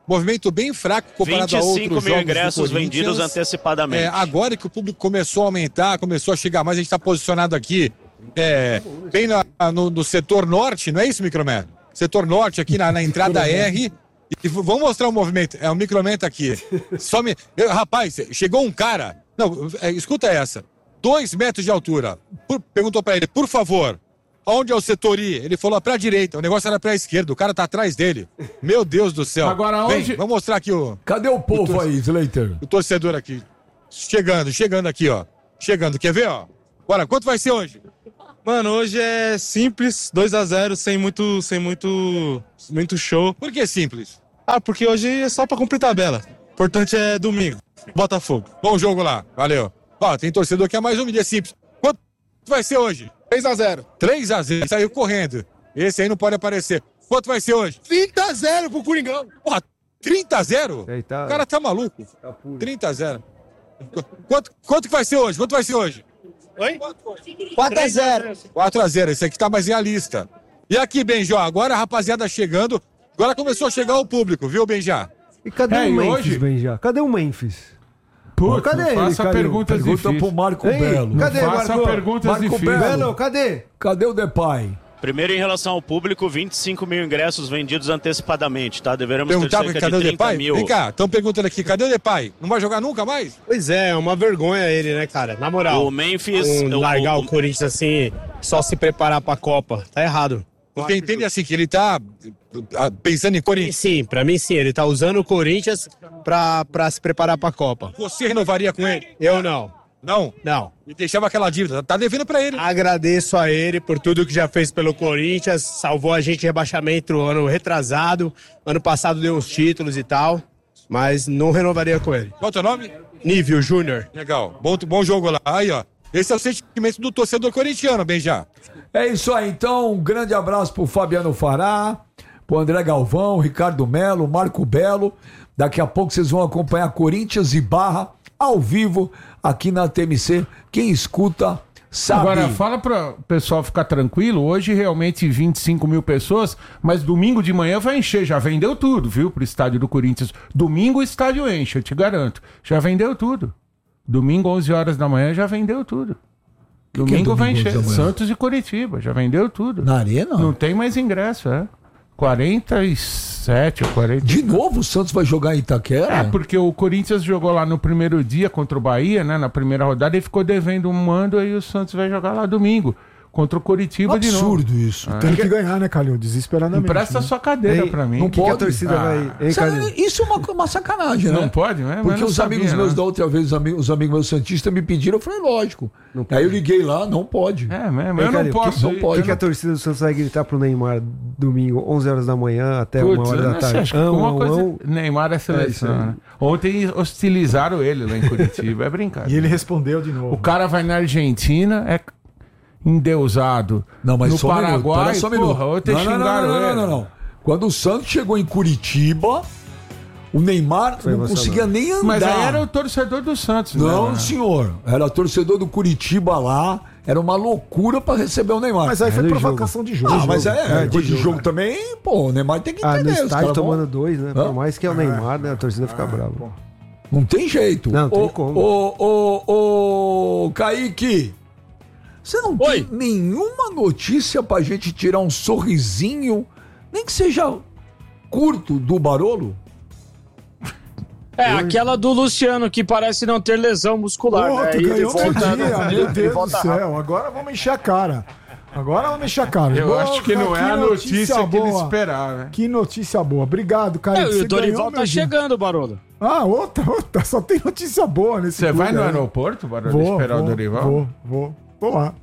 G: movimento bem fraco comparado a outros jogos
M: vinte e cinco mil ingressos
G: do Corinthians.
M: vendidos antecipadamente.
G: É, agora que o público começou a aumentar, começou a chegar mais, a gente está posicionado aqui é, bem na, no, no setor norte, não é isso, Microman? Setor norte, aqui na, na entrada R. E vamos mostrar o movimento. É o Microman tá aqui. Só me... Eu, rapaz, chegou um cara. Não, é, escuta essa. Dois metros de altura. Por, perguntou pra ele, por favor, onde é o setor I? Ele falou pra direita. O negócio era pra esquerda. O cara tá atrás dele. Meu Deus do céu.
C: Agora
G: Vem,
C: onde...
G: vamos mostrar aqui o...
B: Cadê o povo
G: o
B: aí, Slater?
G: O torcedor aqui. Chegando, chegando aqui, ó. Chegando. Quer ver, ó? Bora, quanto vai ser hoje?
N: Mano, hoje é simples, dois a zero, sem muito, sem muito, muito show.
G: Por que simples?
N: Ah, porque hoje é só pra cumprir tabela. O importante é domingo, Botafogo.
G: Bom jogo lá, valeu. Ó, tem torcedor que é mais humilde, é simples. Quanto vai ser hoje?
N: três a zero.
G: três a zero, saiu correndo. Esse aí não pode aparecer. Quanto vai ser hoje?
N: trinta a zero pro Coringão.
G: Porra, trinta a zero?
A: Tá...
G: O cara tá maluco. Tá trinta a zero. Quanto, quanto que vai ser hoje? Quanto vai ser hoje?
N: Oi?
I: quatro a zero.
G: quatro a zero, esse aqui tá mais em a lista. E aqui, Benjó, agora a rapaziada chegando. Agora começou a chegar o público, viu, Benjá?
A: E cadê
C: É,
A: o
C: e
A: Memphis,
C: hoje?
A: Benjá? Cadê o Memphis?
C: Putz,
A: cadê
C: não
A: ele?
C: faça
A: Cadê?
C: perguntas
B: Pergunta
C: difíceis.
B: pro Marco
A: Ei,
B: Belo.
A: cadê,
C: Não faça
A: Marco?
C: perguntas
B: Marco
C: difíceis.
A: Belo, cadê?
B: Cadê o Depay?
M: Primeiro, em relação ao público, vinte e cinco mil ingressos vendidos antecipadamente, tá? Deveremos ter
G: Perguntar
M: cerca
G: cadê
M: de
G: o
M: trinta
G: Depay?
M: mil.
G: Vem cá, estão perguntando aqui, cadê o Depay? Não vai jogar nunca mais?
J: Pois é, é uma vergonha ele, né, cara? Na moral.
M: O Memphis...
J: Um,
M: o-
J: largar o,
M: o-
J: Corinthians assim, só se preparar pra Copa. Tá errado.
G: Você entende assim, que ele tá ah, pensando em Corinthians?
J: Sim, pra mim sim. Ele tá usando o Corinthians pra, pra se preparar pra Copa.
G: Você renovaria com ele?
J: Eu não.
G: Não?
J: Não.
G: E deixava aquela dívida, tá devendo pra ele.
J: Agradeço a ele por tudo que já fez pelo Corinthians. Salvou a gente de rebaixamento ano retrasado. Ano passado deu uns títulos e tal. Mas não renovaria com ele.
G: Qual é o teu nome?
J: Nível Júnior.
G: Legal, bom, bom jogo lá. Aí, ó. Esse é o sentimento do torcedor corintiano, Benjá.
B: É isso aí, então. Um grande abraço pro Fabiano Fará, pro André Galvão, Ricardo Melo, Marco Belo. Daqui a pouco vocês vão acompanhar Corinthians e Barra ao vivo aqui na T M C. Quem escuta sabe.
C: Agora, fala para o pessoal ficar tranquilo. Hoje, realmente, vinte e cinco mil pessoas, mas domingo de manhã vai encher. Já vendeu tudo, viu, pro estádio do Corinthians. Domingo o estádio enche, eu te garanto. Já vendeu tudo. Domingo, onze horas da manhã, já vendeu tudo.
B: Que que
C: Domingo
B: é
C: vai
B: domingo,
C: encher.
B: onze da manhã?
C: Santos e Curitiba, já vendeu tudo.
B: Na arena?
C: Não tem mais ingresso, é. quarenta e sete ou quarenta.
B: De novo o Santos vai jogar em Itaquera?
C: É, porque o Corinthians jogou lá no primeiro dia contra o Bahia, né? Na primeira rodada, e ficou devendo um mando, aí o Santos vai jogar lá domingo. Contra o Curitiba de novo.
B: Absurdo isso.
C: É.
D: Tem que ganhar, né, Calil? Desesperadamente.
C: Empresta
D: né?
C: sua cadeira
B: Ei,
C: pra mim.
B: não
A: O que, que a
B: pode.
A: torcida
C: Ah.
A: vai... Hein,
B: Sabe,
A: Calil?
B: isso é uma, uma sacanagem, né?
C: Não pode, né? Mas
B: Porque
C: não
B: os
C: sabia,
B: amigos meus
C: né?
B: da outra vez, os amigos, os amigos meus santistas me pediram, eu falei, lógico. Aí eu liguei lá, não pode.
C: É mesmo,
A: Ei,
C: eu
A: Calil,
C: não
A: que-
C: posso.
B: não
C: ir.
B: pode.
A: O que, que a torcida do Santos vai gritar pro Neymar domingo, onze horas da manhã até
C: Putz,
A: uma hora
C: eu
A: da
C: não sei,
A: tarde?
C: acho que
A: Ão,
C: uma
A: ão,
C: coisa...
A: ão.
C: Neymar é
A: É isso
C: seleção,
A: aí.
C: né? Ontem hostilizaram ele lá em Curitiba, é brincadeira.
D: E ele respondeu de novo.
C: O cara vai na Argentina, é endeusado.
B: Não, mas
C: no
B: só um minuto,
C: Paraguai,
B: pera só um minuto.
C: porra, ontem
B: não, não, não,
C: xingaram
B: não, não,
C: ele.
B: não, não. Quando o Santos chegou em Curitiba, o Neymar
A: Foi
B: não
A: emocionante.
B: conseguia nem andar.
C: Mas aí era o torcedor do Santos,
B: Não,
C: né?
B: senhor. Era torcedor do Curitiba lá. Era uma loucura pra receber o Neymar.
D: Mas aí foi
A: É do
D: provocação de jogo.
B: Ah, mas é,
A: É,
B: é
A: de
B: coisa de
A: jogo,
B: jogo também, pô, o Neymar tem que
A: Ah, no
B: entender. os
A: estádio
B: caras vão-
A: tomando dois, né?
B: Hã?
A: Por mais que é o Neymar, né? A torcida fica brava.
B: Não tem jeito.
A: Não, tem
B: ô,
A: como.
B: Ô, ô, ô, Kaique, você não
E: Oi.
B: tem nenhuma notícia pra gente tirar um sorrisinho, nem que seja curto, do Barolo?
E: É, aquela do Luciano, que parece não ter lesão muscular,
D: Pô,
E: né?
D: tu
E: Ida e
D: ganhou meu
E: volta-
D: dia, meu
E: ida e
D: Deus do
E: volta rápido.
D: céu. Agora vamos encher a cara. Agora vamos encher a cara.
C: Eu
D: Boa,
C: acho que não é a notícia que ele
D: boa.
C: esperava.
D: Que notícia boa. Obrigado, cara.
E: É, e
D: Você
E: o Dorival
D: ganhou
E: tá
D: meu dia.
E: chegando, Barolo.
D: Ah, outra, outra. Só tem notícia boa nesse
C: Você vai
D: clube
C: no
D: aí.
C: aeroporto para
D: Vou,
C: esperar
D: vou,
C: o Dorival?
D: Vou, vou. Vou lá.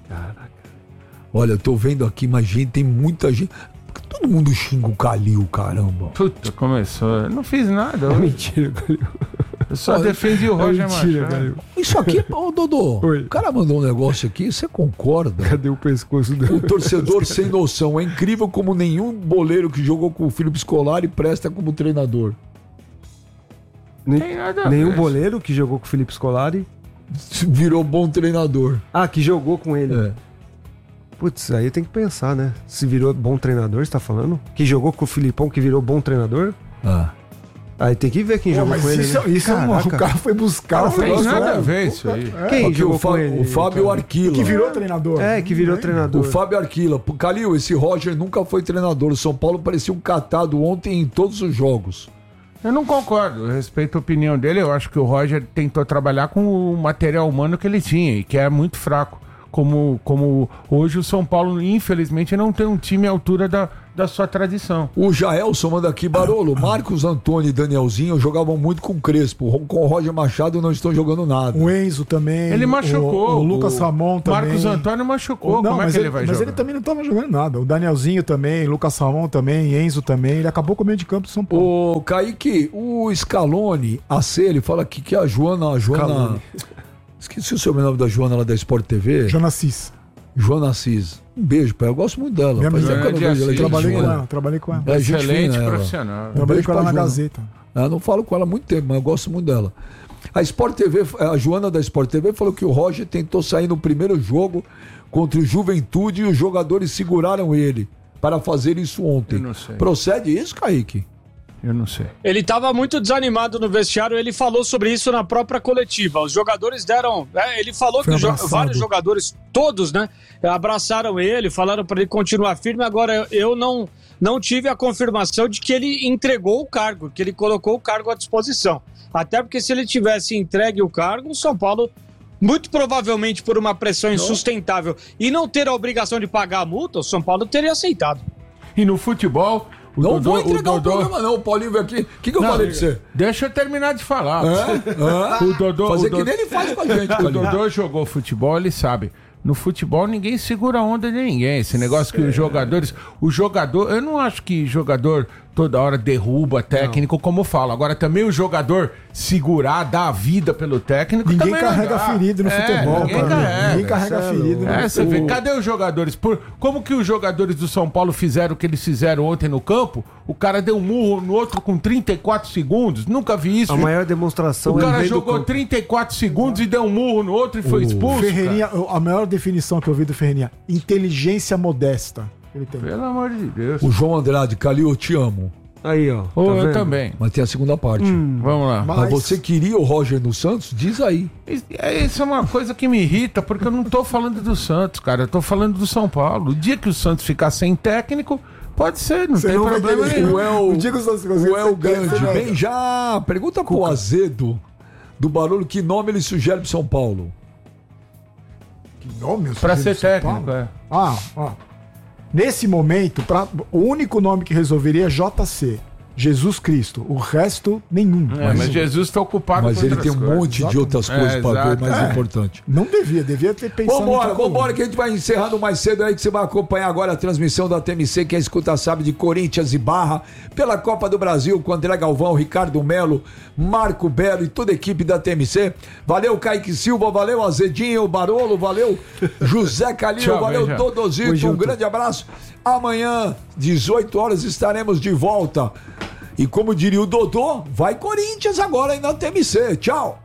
B: Olha, eu tô vendo aqui, mas gente, tem muita gente. Por que todo mundo xinga o Calil, caramba?
C: Puta, começou. Eu não fiz nada. Eu,
A: Mentira, Calil.
C: eu só
B: Olha,
C: defendi o
A: É
C: Roger
A: mentira,
C: Machado.
A: Calil.
B: Isso aqui, ô Dodô,
A: Oi.
B: o cara mandou um negócio aqui, você concorda?
A: Cadê o pescoço
B: O
A: do...
B: torcedor sem noção. É incrível como nenhum boleiro que jogou com o Felipe Scolari presta como treinador.
C: Tem nada a
A: Nenhum
C: ver.
A: boleiro que jogou com o Felipe Scolari.
B: Virou bom treinador.
A: Ah, que jogou com ele.
B: É.
A: Putz, aí tem que pensar, né? Se virou bom treinador, você tá falando? Que jogou com o Filipão, que virou bom treinador?
B: Ah.
A: Aí tem que ver quem
D: Pô,
A: jogou
D: mas
A: com ele.
D: isso,
A: né?
D: isso é uma, o cara foi buscar.
C: Não
D: foi
C: tem
D: buscar.
C: nada a ver isso aí.
A: Quem
B: Aqui,
A: jogou
B: o, Fa-
A: com ele?
B: o Fábio Arquila.
D: Que virou treinador.
A: É, que virou treinador.
B: O Fábio Arquila. Pô, Calil, esse Roger nunca foi treinador. O São Paulo parecia um catado ontem em todos os jogos.
C: Eu não concordo, eu respeito a opinião dele. Eu acho que o Roger tentou trabalhar com o material humano que ele tinha e que é muito fraco. Como, como hoje o São Paulo, infelizmente, não tem um time à altura da, da sua tradição.
B: O Jaelson manda aqui, Barolo. Marcos Antônio e Danielzinho jogavam muito com o Crespo. Com o Roger Machado não estão jogando nada.
D: O Enzo também.
C: Ele machucou.
D: O, o Lucas Ramon também.
C: Marcos Antônio machucou.
D: Não,
C: Como é
D: mas
C: que ele,
D: ele
C: vai
D: mas
C: jogar?
D: ele também não estava jogando nada. O Danielzinho também, Lucas Ramon também, Enzo também. Ele acabou com o meio de campo do São Paulo.
B: Ô, Kaique, o Scaloni, a C, ele fala aqui que a Joana... A Joana
A: Scaloni.
B: Esqueci o sobrenome da Joana lá da Sport T V.
D: Joana Cis.
B: Joana Assis. Um beijo, pai. Eu gosto muito dela.
D: Minha
B: Faz
D: amiga,
B: tempo que eu não vejo ela, gente
D: trabalhei com
B: fina.
D: ela, trabalhei com ela.
B: É gente
C: Excelente
B: fina, ela.
C: profissional.
B: Um
D: Trabalhei
B: beijo
D: com ela
B: pra
D: na
B: Joana.
D: Gazeta.
B: Eu não falo com ela há muito tempo, mas eu gosto muito dela. A Sport T V, a Joana da Sport T V falou que o Roger tentou sair no primeiro jogo contra o Juventude e os jogadores seguraram ele para fazer isso ontem.
C: Eu não sei.
B: Procede isso, Kaique?
C: Eu não sei.
E: Ele estava muito desanimado no vestiário, ele falou sobre isso na própria coletiva. Os jogadores deram. É, ele falou
D: Foi
E: que jo-
D: abraçado.
E: vários jogadores, todos, né, abraçaram ele, falaram para ele continuar firme. Agora, eu não, não tive a confirmação de que ele entregou o cargo, que ele colocou o cargo à disposição. Até porque se ele tivesse entregue o cargo, o São Paulo, muito provavelmente por uma pressão insustentável e não ter a obrigação de pagar a multa, o São Paulo teria aceitado.
C: E no futebol... O
B: Não
C: Dodô-
B: vou entregar o,
C: Dodô-
B: programa, não. O Paulinho veio aqui. O que, que eu
C: Não,
B: falei pra você?
C: Deixa eu terminar de falar.
B: É?
C: O Dodô,
B: Fazer
C: o Dodô-
B: que nem ele faz com a gente,
C: O
B: Calil.
C: Dodô jogou futebol, ele sabe. No futebol ninguém segura a onda de ninguém. Esse negócio que os jogadores... O jogador... Eu não acho que jogador toda hora derruba técnico, como fala. Agora também o jogador segurar, dar a vida pelo técnico...
D: Ninguém
C: também não
D: carrega
C: dá.
D: ferido no
C: É,
D: futebol,
C: Ninguém
D: cara.
C: carrega.
D: Ninguém carrega
A: Isso é
D: ferido.
A: louco.
C: É, você vê,
D: O-
C: cadê os jogadores? Por, como que os jogadores do São Paulo fizeram o que eles fizeram ontem no campo? O cara deu um murro no outro com trinta e quatro segundos. Nunca vi isso.
A: A maior demonstração
C: O
A: é
C: cara
A: ele do
C: jogou
A: campo.
C: trinta e quatro segundos e deu um murro no outro e foi expulso.
D: Ferreirinha, a maior definição que eu vi do Ferreirinha, inteligência modesta. Ele tem.
C: cara. Pelo amor de Deus.
B: O João Andrade, Calil, eu te amo.
A: Aí, ó.
C: Ô,
A: tá
C: eu
A: vendo?
C: também.
B: Mas tem a segunda parte.
C: Vamos lá.
B: Mas você queria o Roger no Santos? Diz aí.
C: Isso- Isso é uma coisa que me irrita, porque eu não tô falando do Santos, cara. Eu tô falando do São Paulo. O dia que o Santos ficar sem técnico, pode ser, não
D: Você
C: tem
D: não vai
C: problema
D: querer.
C: nenhum.
B: O El,
D: O dia que o Santos conseguir
B: o El
D: ser
B: Grande,
D: técnico,
B: bem já. Pergunta pro Azedo do Barulho que nome ele sugere pro São Paulo.
D: Que nome? eu
C: Pra
D: sugiro
C: ser
D: São
C: técnico,
D: Paulo?
C: é.
D: Ah, ó. Nesse momento, pra, o único nome que resolveria é J C. Jesus Cristo. O resto, nenhum.
C: É, mas Jesus tá ocupado
B: Mas
C: com
B: ele
C: outras
B: tem um
C: coisas.
B: monte de outras
C: É,
B: coisas pra ver,
C: exato.
B: mais
C: É.
B: importante.
D: Não devia, devia ter pensado
B: Vambora,
D: outra coisa.
B: vambora, que a gente vai encerrando mais cedo aí, que você vai acompanhar agora a transmissão da T M C, quem escuta sabe, de Corinthians e Barra, pela Copa do Brasil, com André Galvão, Ricardo Melo, Marco Belo e toda a equipe da T M C. Valeu, Kaique Silva, valeu, Azedinho, Barolo, valeu, José Calil,
C: Tchau,
B: valeu,
C: beijo.
B: Dodozito, um grande abraço. Amanhã, dezoito horas, estaremos de volta. E como diria o Dodô, vai Corinthians agora aí na T M C. Tchau.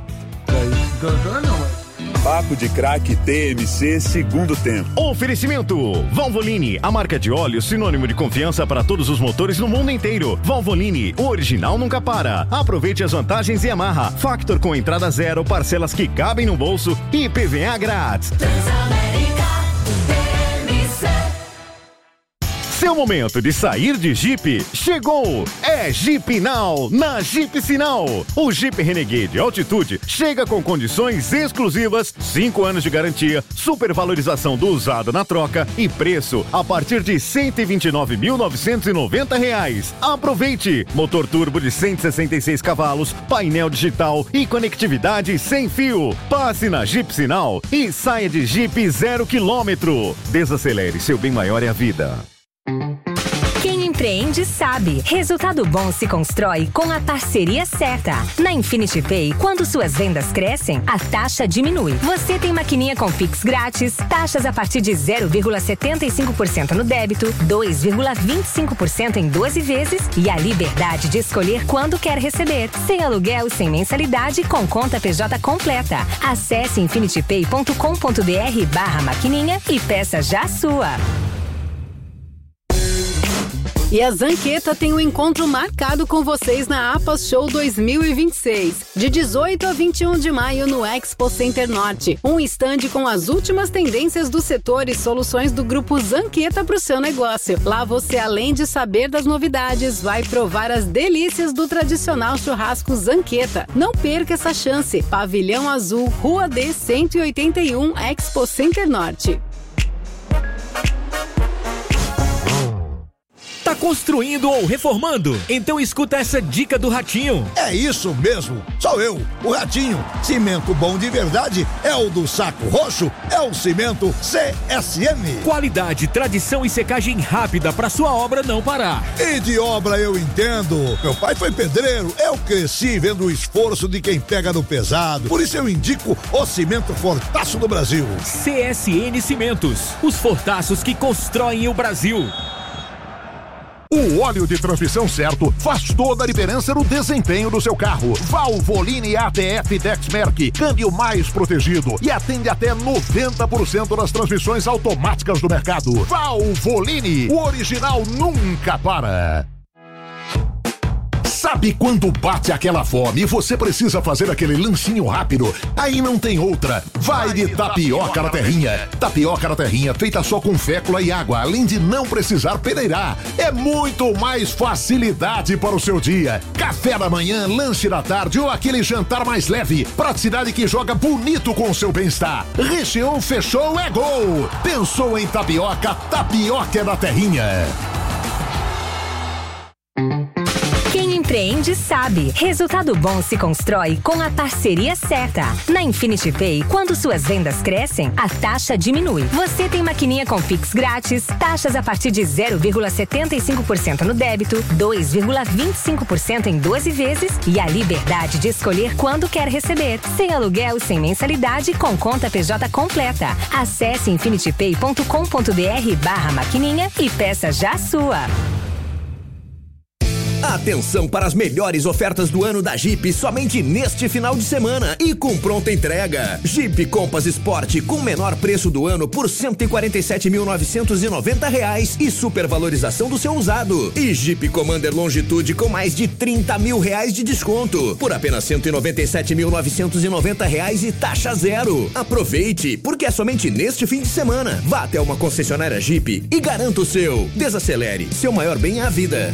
C: Dodô não.
O: Papo de Craque T M C segundo tempo.
P: Oferecimento Valvoline, a marca de óleo sinônimo de confiança para todos os motores no mundo inteiro. Valvoline, o original nunca para. Aproveite as vantagens e amarra. Factor com entrada zero, parcelas que cabem no bolso e I P V A grátis. Seu momento de sair de Jeep chegou! É Jeep Now, na Jeep Sinal. O Jeep Renegade Altitude chega com condições exclusivas, cinco anos de garantia, supervalorização do usado na troca e preço a partir de cento e vinte e nove mil novecentos e noventa reais. Aproveite! Motor turbo de cento e sessenta e seis cavalos, painel digital e conectividade sem fio. Passe na Jeep Sinal e saia de Jeep zero quilômetro. Desacelere, seu bem maior é a vida.
Q: Quem empreende sabe. Resultado bom se constrói com a parceria certa. Na Infinity Pay, quando suas vendas crescem, a taxa diminui. Você tem maquininha com Pix grátis, taxas a partir de zero vírgula setenta e cinco por cento no débito, dois vírgula vinte e cinco por cento em doze vezes e a liberdade de escolher quando quer receber. Sem aluguel, sem mensalidade, com conta P J completa. Acesse infinitypay ponto com ponto br barra maquininha e peça já a sua.
R: E a Zanqueta tem um encontro marcado com vocês na APAS Show dois mil e vinte e seis, de dezoito a vinte e um de maio no Expo Center Norte. Um estande com as últimas tendências do setor e soluções do grupo Zanqueta para o seu negócio. Lá você, além de saber das novidades, vai provar as delícias do tradicional churrasco Zanqueta. Não perca essa chance. Pavilhão Azul, Rua D cento e oitenta e um, Expo Center Norte.
S: Tá construindo ou reformando? Então escuta essa dica do Ratinho.
T: É isso mesmo, sou eu, o Ratinho. Cimento bom de verdade é o do Saco Roxo, é o cimento C S M.
S: Qualidade, tradição e secagem rápida para sua obra não parar.
T: E de obra eu entendo. Meu pai foi pedreiro, eu cresci vendo o esforço de quem pega no pesado. Por isso eu indico o cimento Fortaço do Brasil.
S: C S N Cimentos, os fortaços que constroem o Brasil.
U: O óleo de transmissão certo faz toda a diferença no desempenho do seu carro. Valvoline A T F Dexmerc, câmbio mais protegido e atende até noventa por cento das transmissões automáticas do mercado. Valvoline, o original nunca para. Sabe quando bate aquela fome e você precisa fazer aquele lanchinho rápido? Aí não tem outra. Vai de tapioca na terrinha. Tapioca na terrinha feita só com fécula e água, além de não precisar peneirar. É muito mais facilidade para o seu dia. Café da manhã, lanche da tarde ou aquele jantar mais leve. Praticidade que joga bonito com o seu bem-estar. Recheou, fechou, é gol. Pensou em tapioca? Tapioca na terrinha.
Q: Empreende sabe. Resultado bom se constrói com a parceria certa. Na Infinity Pay, quando suas vendas crescem, a taxa diminui. Você tem maquininha com Pix grátis, taxas a partir de zero vírgula setenta e cinco por cento no débito, dois vírgula vinte e cinco por cento em doze vezes e a liberdade de escolher quando quer receber. Sem aluguel, sem mensalidade, com conta P J completa. Acesse infinitypay.com.br barra maquininha e peça já a sua.
V: Atenção para as melhores ofertas do ano da Jeep somente neste final de semana e com pronta entrega. Jeep Compass Sport com menor preço do ano por cento e quarenta e sete mil novecentos e noventa reais e supervalorização do seu usado. E Jeep Commander Longitude com mais de trinta mil reais de desconto por apenas cento e noventa e sete mil novecentos e noventa reais e taxa zero. Aproveite, porque é somente neste fim de semana. Vá até uma concessionária Jeep e garanta o seu. Desacelere, seu maior bem é a vida.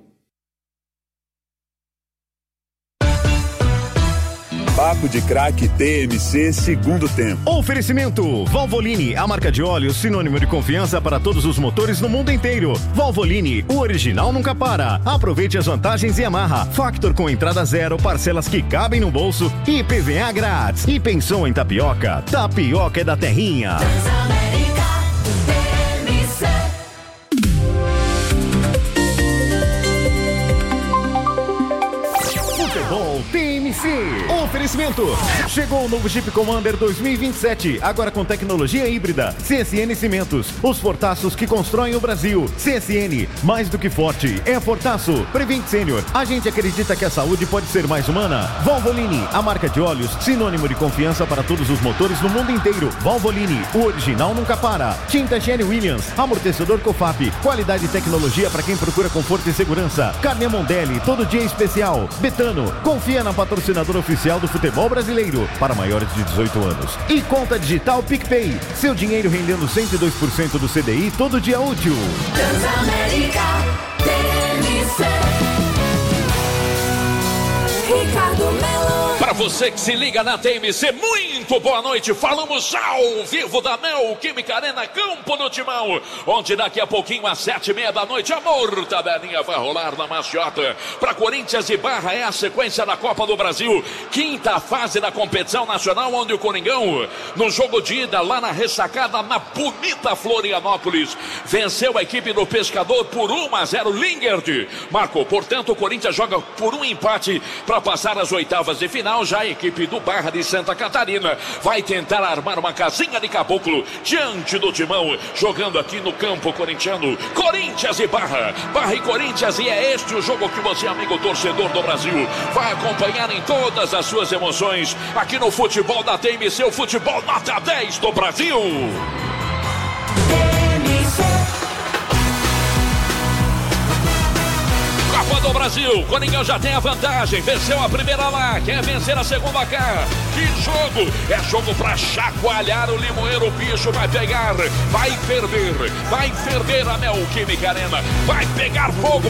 O: Papo de Craque T M C segundo tempo.
P: Oferecimento Valvoline, a marca de óleo sinônimo de confiança para todos os motores no mundo inteiro. Valvoline, o original nunca para. Aproveite as vantagens e amarra. Factor com entrada zero, parcelas que cabem no bolso e I P V A grátis. E pensou em tapioca? Tapioca é da terrinha. Futebol T M C. Oferecimento. Chegou o novo Jeep Commander dois mil e vinte e sete, agora com tecnologia híbrida. C S N Cimentos, os fortaços que constroem o Brasil. C S N, mais do que forte, é fortaço. Prevent Senior, a gente acredita que a saúde pode ser mais humana. Valvoline, a marca de óleos, sinônimo de confiança para todos os motores no mundo inteiro. Valvoline, o original nunca para. Tinta Jenny Williams, amortecedor Cofap, qualidade e tecnologia para quem procura conforto e segurança. Carne Mondelli, todo dia especial. Betano, confia na patrocinadora oficial do futebol brasileiro para maiores de dezoito anos. E conta digital PicPay, seu dinheiro rendendo cento e dois por cento do C D I todo dia útil.
W: Transamérica T M C. Ricardo Melo.
L: Para você que se liga na T M C, muito boa noite. Falamos ao vivo da Neoquímica Arena, Campo do Timão, onde daqui a pouquinho, às sete e meia da noite, a mortadelinha vai rolar na maciota. Para Corinthians e Barra é a sequência da Copa do Brasil, quinta fase da competição nacional, onde o Coringão, no jogo de ida, lá na ressacada, na bonita Florianópolis, venceu a equipe do Pescador por um a zero. Lingard marcou, portanto, o Corinthians joga por um empate para passar às oitavas de final. Já a equipe do Barra de Santa Catarina vai tentar armar uma casinha de caboclo diante do Timão, jogando aqui no campo corintiano. Corinthians e Barra, Barra e Corinthians, e é este o jogo que você, amigo torcedor do Brasil, vai acompanhar em todas as suas emoções aqui no futebol da T M C, o futebol nota dez do Brasil. Brasil. Coringão já tem a vantagem. Venceu a primeira lá. Quer vencer a segunda cá. Que jogo! É jogo pra chacoalhar o limoeiro. O bicho vai pegar. Vai ferver. Vai ferver a Neoquímica Arena. Vai pegar fogo.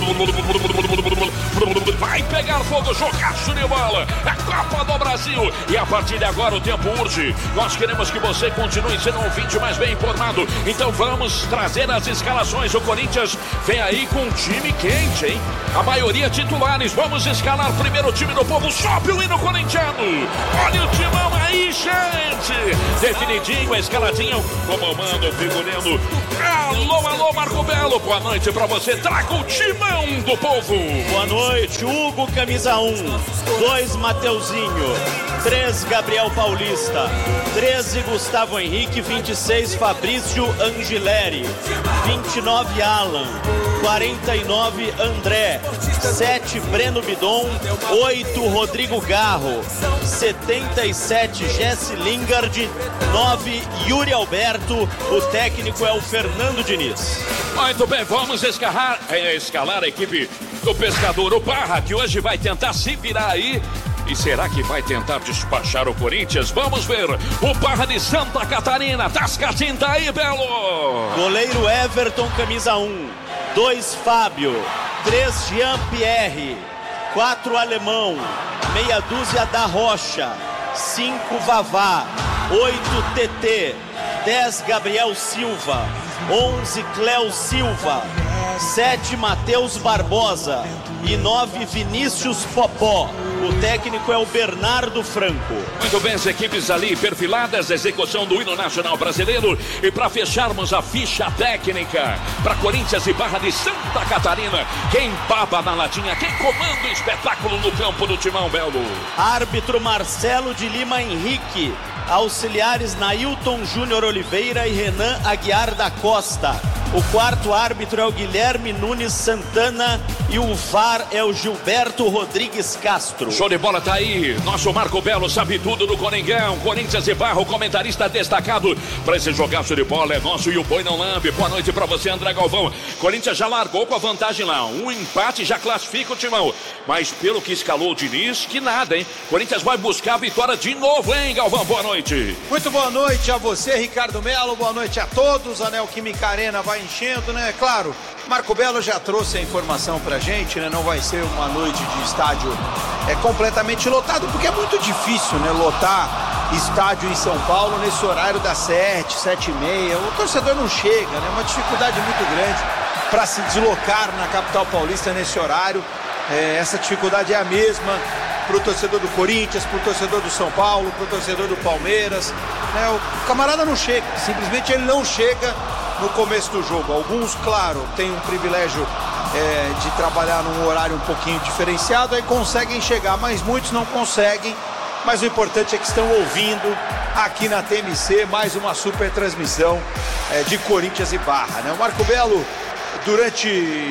L: Vai pegar fogo. Jogaço de bola. A Copa do Brasil. E a partir de agora o tempo urge. Nós queremos que você continue sendo um ouvinte mais bem informado. Então vamos trazer as escalações. O Corinthians vem aí com um time quente, hein? A maioria titulares. Vamos escalar primeiro o time do povo. Sobe o hino corintiano. Olha o timão aí, gente. Definidinho, escaladinho. Como manda o figurino. Alô, alô, Marco Belo. Boa noite pra você. Traga o timão do povo.
M: Boa noite. Hugo, camisa um. dois, Mateuzinho. três, Gabriel Paulista. treze, Gustavo Henrique. vinte e seis, Fabrício Angileri. vinte e nove, Alan. quarenta e nove, André. sete, Breno Bidon. oito, Rodrigo Garro. setenta e sete, Jesse Lingard. nove, Yuri Alberto. O técnico é o Fernando Diniz.
L: Muito bem, vamos escalar, é, escalar a equipe do pescador, o Parra, que hoje vai tentar se virar aí. E será que vai tentar despachar o Corinthians? Vamos ver. O Parra de Santa Catarina. Tascatinta aí, Belo.
M: Goleiro Everton, camisa um. dois, Fábio. três, Jean-Pierre. quatro, Alemão. Meia dúzia da Rocha. cinco, Vavá. oito, T T. dez, Gabriel Silva. onze, Cléo Silva. sete, Matheus Barbosa. E nove, Vinícius Popó. O técnico é o Bernardo Franco.
L: Muito bem, as equipes ali perfiladas, execução do hino nacional brasileiro. E para fecharmos a ficha técnica para Corinthians e Barra de Santa Catarina, quem baba na latinha, quem comanda o espetáculo no campo do Timão, Belo?
M: Árbitro Marcelo de Lima Henrique. Auxiliares Nailton Júnior Oliveira e Renan Aguiar da Costa. O quarto árbitro é o Guilherme Nunes Santana e o V A R é o Gilberto Rodrigues Castro.
L: Show de bola, tá aí. Nosso Marco Belo sabe tudo do Coringão. Corinthians e Barra, o comentarista destacado para esse jogaço de bola é nosso e o boi não lambe. Boa noite pra você, André Galvão. Corinthians já largou com a vantagem lá. Um empate já classifica o Timão. Mas pelo que escalou o Diniz, que nada, hein? Corinthians vai buscar a vitória de novo, hein, Galvão? Boa noite.
F: Muito boa noite a você, Ricardo Melo. Boa noite a todos. A Neoquímica Arena vai enchendo, né? Claro, Marco Belo já trouxe a informação pra gente, né? Não vai ser uma noite de estádio é, completamente lotado, porque é muito difícil, né? Lotar estádio em São Paulo nesse horário das sete, sete e meia. O torcedor não chega, né? Uma dificuldade muito grande para se deslocar na capital paulista nesse horário. É, essa dificuldade é a mesma pro torcedor do Corinthians, pro torcedor do São Paulo, pro torcedor do Palmeiras, né? O camarada não chega, simplesmente ele não chega no começo do jogo. Alguns, claro, têm um privilégio é, de trabalhar num horário um pouquinho diferenciado, aí conseguem chegar, mas muitos não conseguem. Mas o importante é que estão ouvindo aqui na T M C mais uma super transmissão é, de Corinthians e Barra, né? O Marco Belo, durante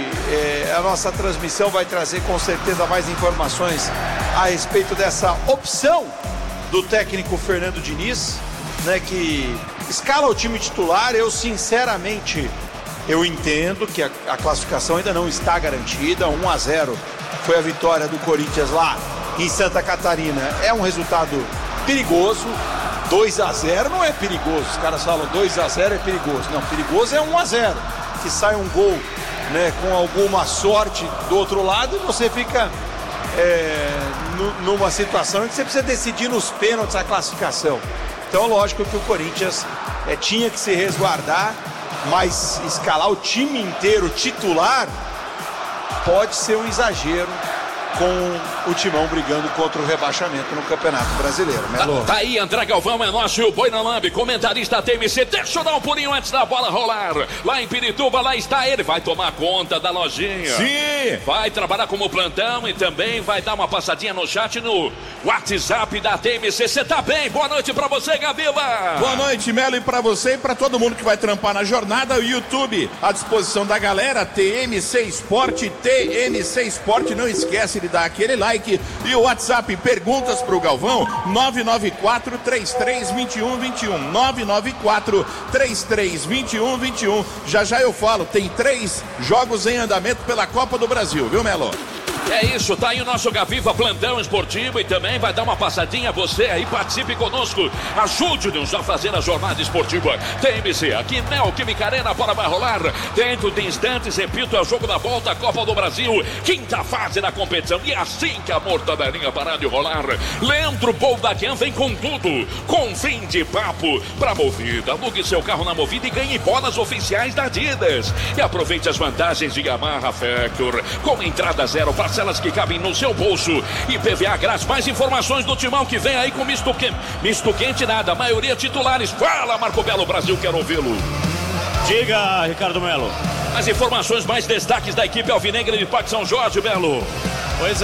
F: eh, a nossa transmissão, vai trazer com certeza mais informações a respeito dessa opção do técnico Fernando Diniz, né, que escala o time titular. Eu sinceramente, eu entendo que a, a classificação ainda não está garantida. um a zero foi a vitória do Corinthians lá em Santa Catarina. É um resultado perigoso. dois a zero não é perigoso. Os caras falam dois a zero é perigoso. Não, perigoso é um a zero. Que sai um gol, né, com alguma sorte do outro lado e você fica é, numa situação em que você precisa decidir nos pênaltis a classificação. Então, lógico que o Corinthians é, tinha que se resguardar, mas escalar o time inteiro titular pode ser um exagero com o Timão brigando contra o rebaixamento no Campeonato Brasileiro. Melo.
L: Tá, tá aí, André Galvão é nosso e o Boi na Lambe, comentarista T M C. Deixa eu dar um pulinho antes da bola rolar. Lá em Pirituba, lá está ele. Vai tomar conta da lojinha.
H: Sim!
L: Vai trabalhar como plantão e também vai dar uma passadinha no chat no WhatsApp da T M C. Você tá bem? Boa noite pra você, Gavila.
H: Boa noite, Melo, e pra você e pra todo mundo que vai trampar na jornada. O YouTube à disposição da galera. T M C Esporte, T M C Esporte. Não esquece de inscreve, dá aquele like. E o WhatsApp, perguntas pro Galvão, nove nove quatro, três três dois um dois um, nove nove quatro, três três dois um dois um. Já já eu falo, tem três jogos em andamento pela Copa do Brasil, viu, Melo?
L: É isso, tá aí o nosso Gaviva Plantão Esportivo e também vai dar uma passadinha você aí, participe conosco, ajude-nos a fazer a jornada esportiva. T M C, aqui Neoquímica Arena, a bola vai rolar dentro de instantes, repito, é o jogo da volta à Copa do Brasil, quinta fase da competição, e assim que a mortadelinha parar de rolar, Leandro Boldaquian vem com tudo, com fim de papo pra Movida. Alugue seu carro na Movida e ganhe bolas oficiais da Adidas, e aproveite as vantagens de Yamaha Factor, com entrada zero, parcelas que cabem no seu bolso e P V A grátis. Mais informações do Timão que vem aí com misto quente, misto quente nada, a maioria titulares. Fala, Marco Belo, Brasil, quero ouvi-lo.
M: Diga, Ricardo Melo.
L: As informações, mais destaques da equipe alvinegra de Parque São Jorge, Belo.
M: Pois é.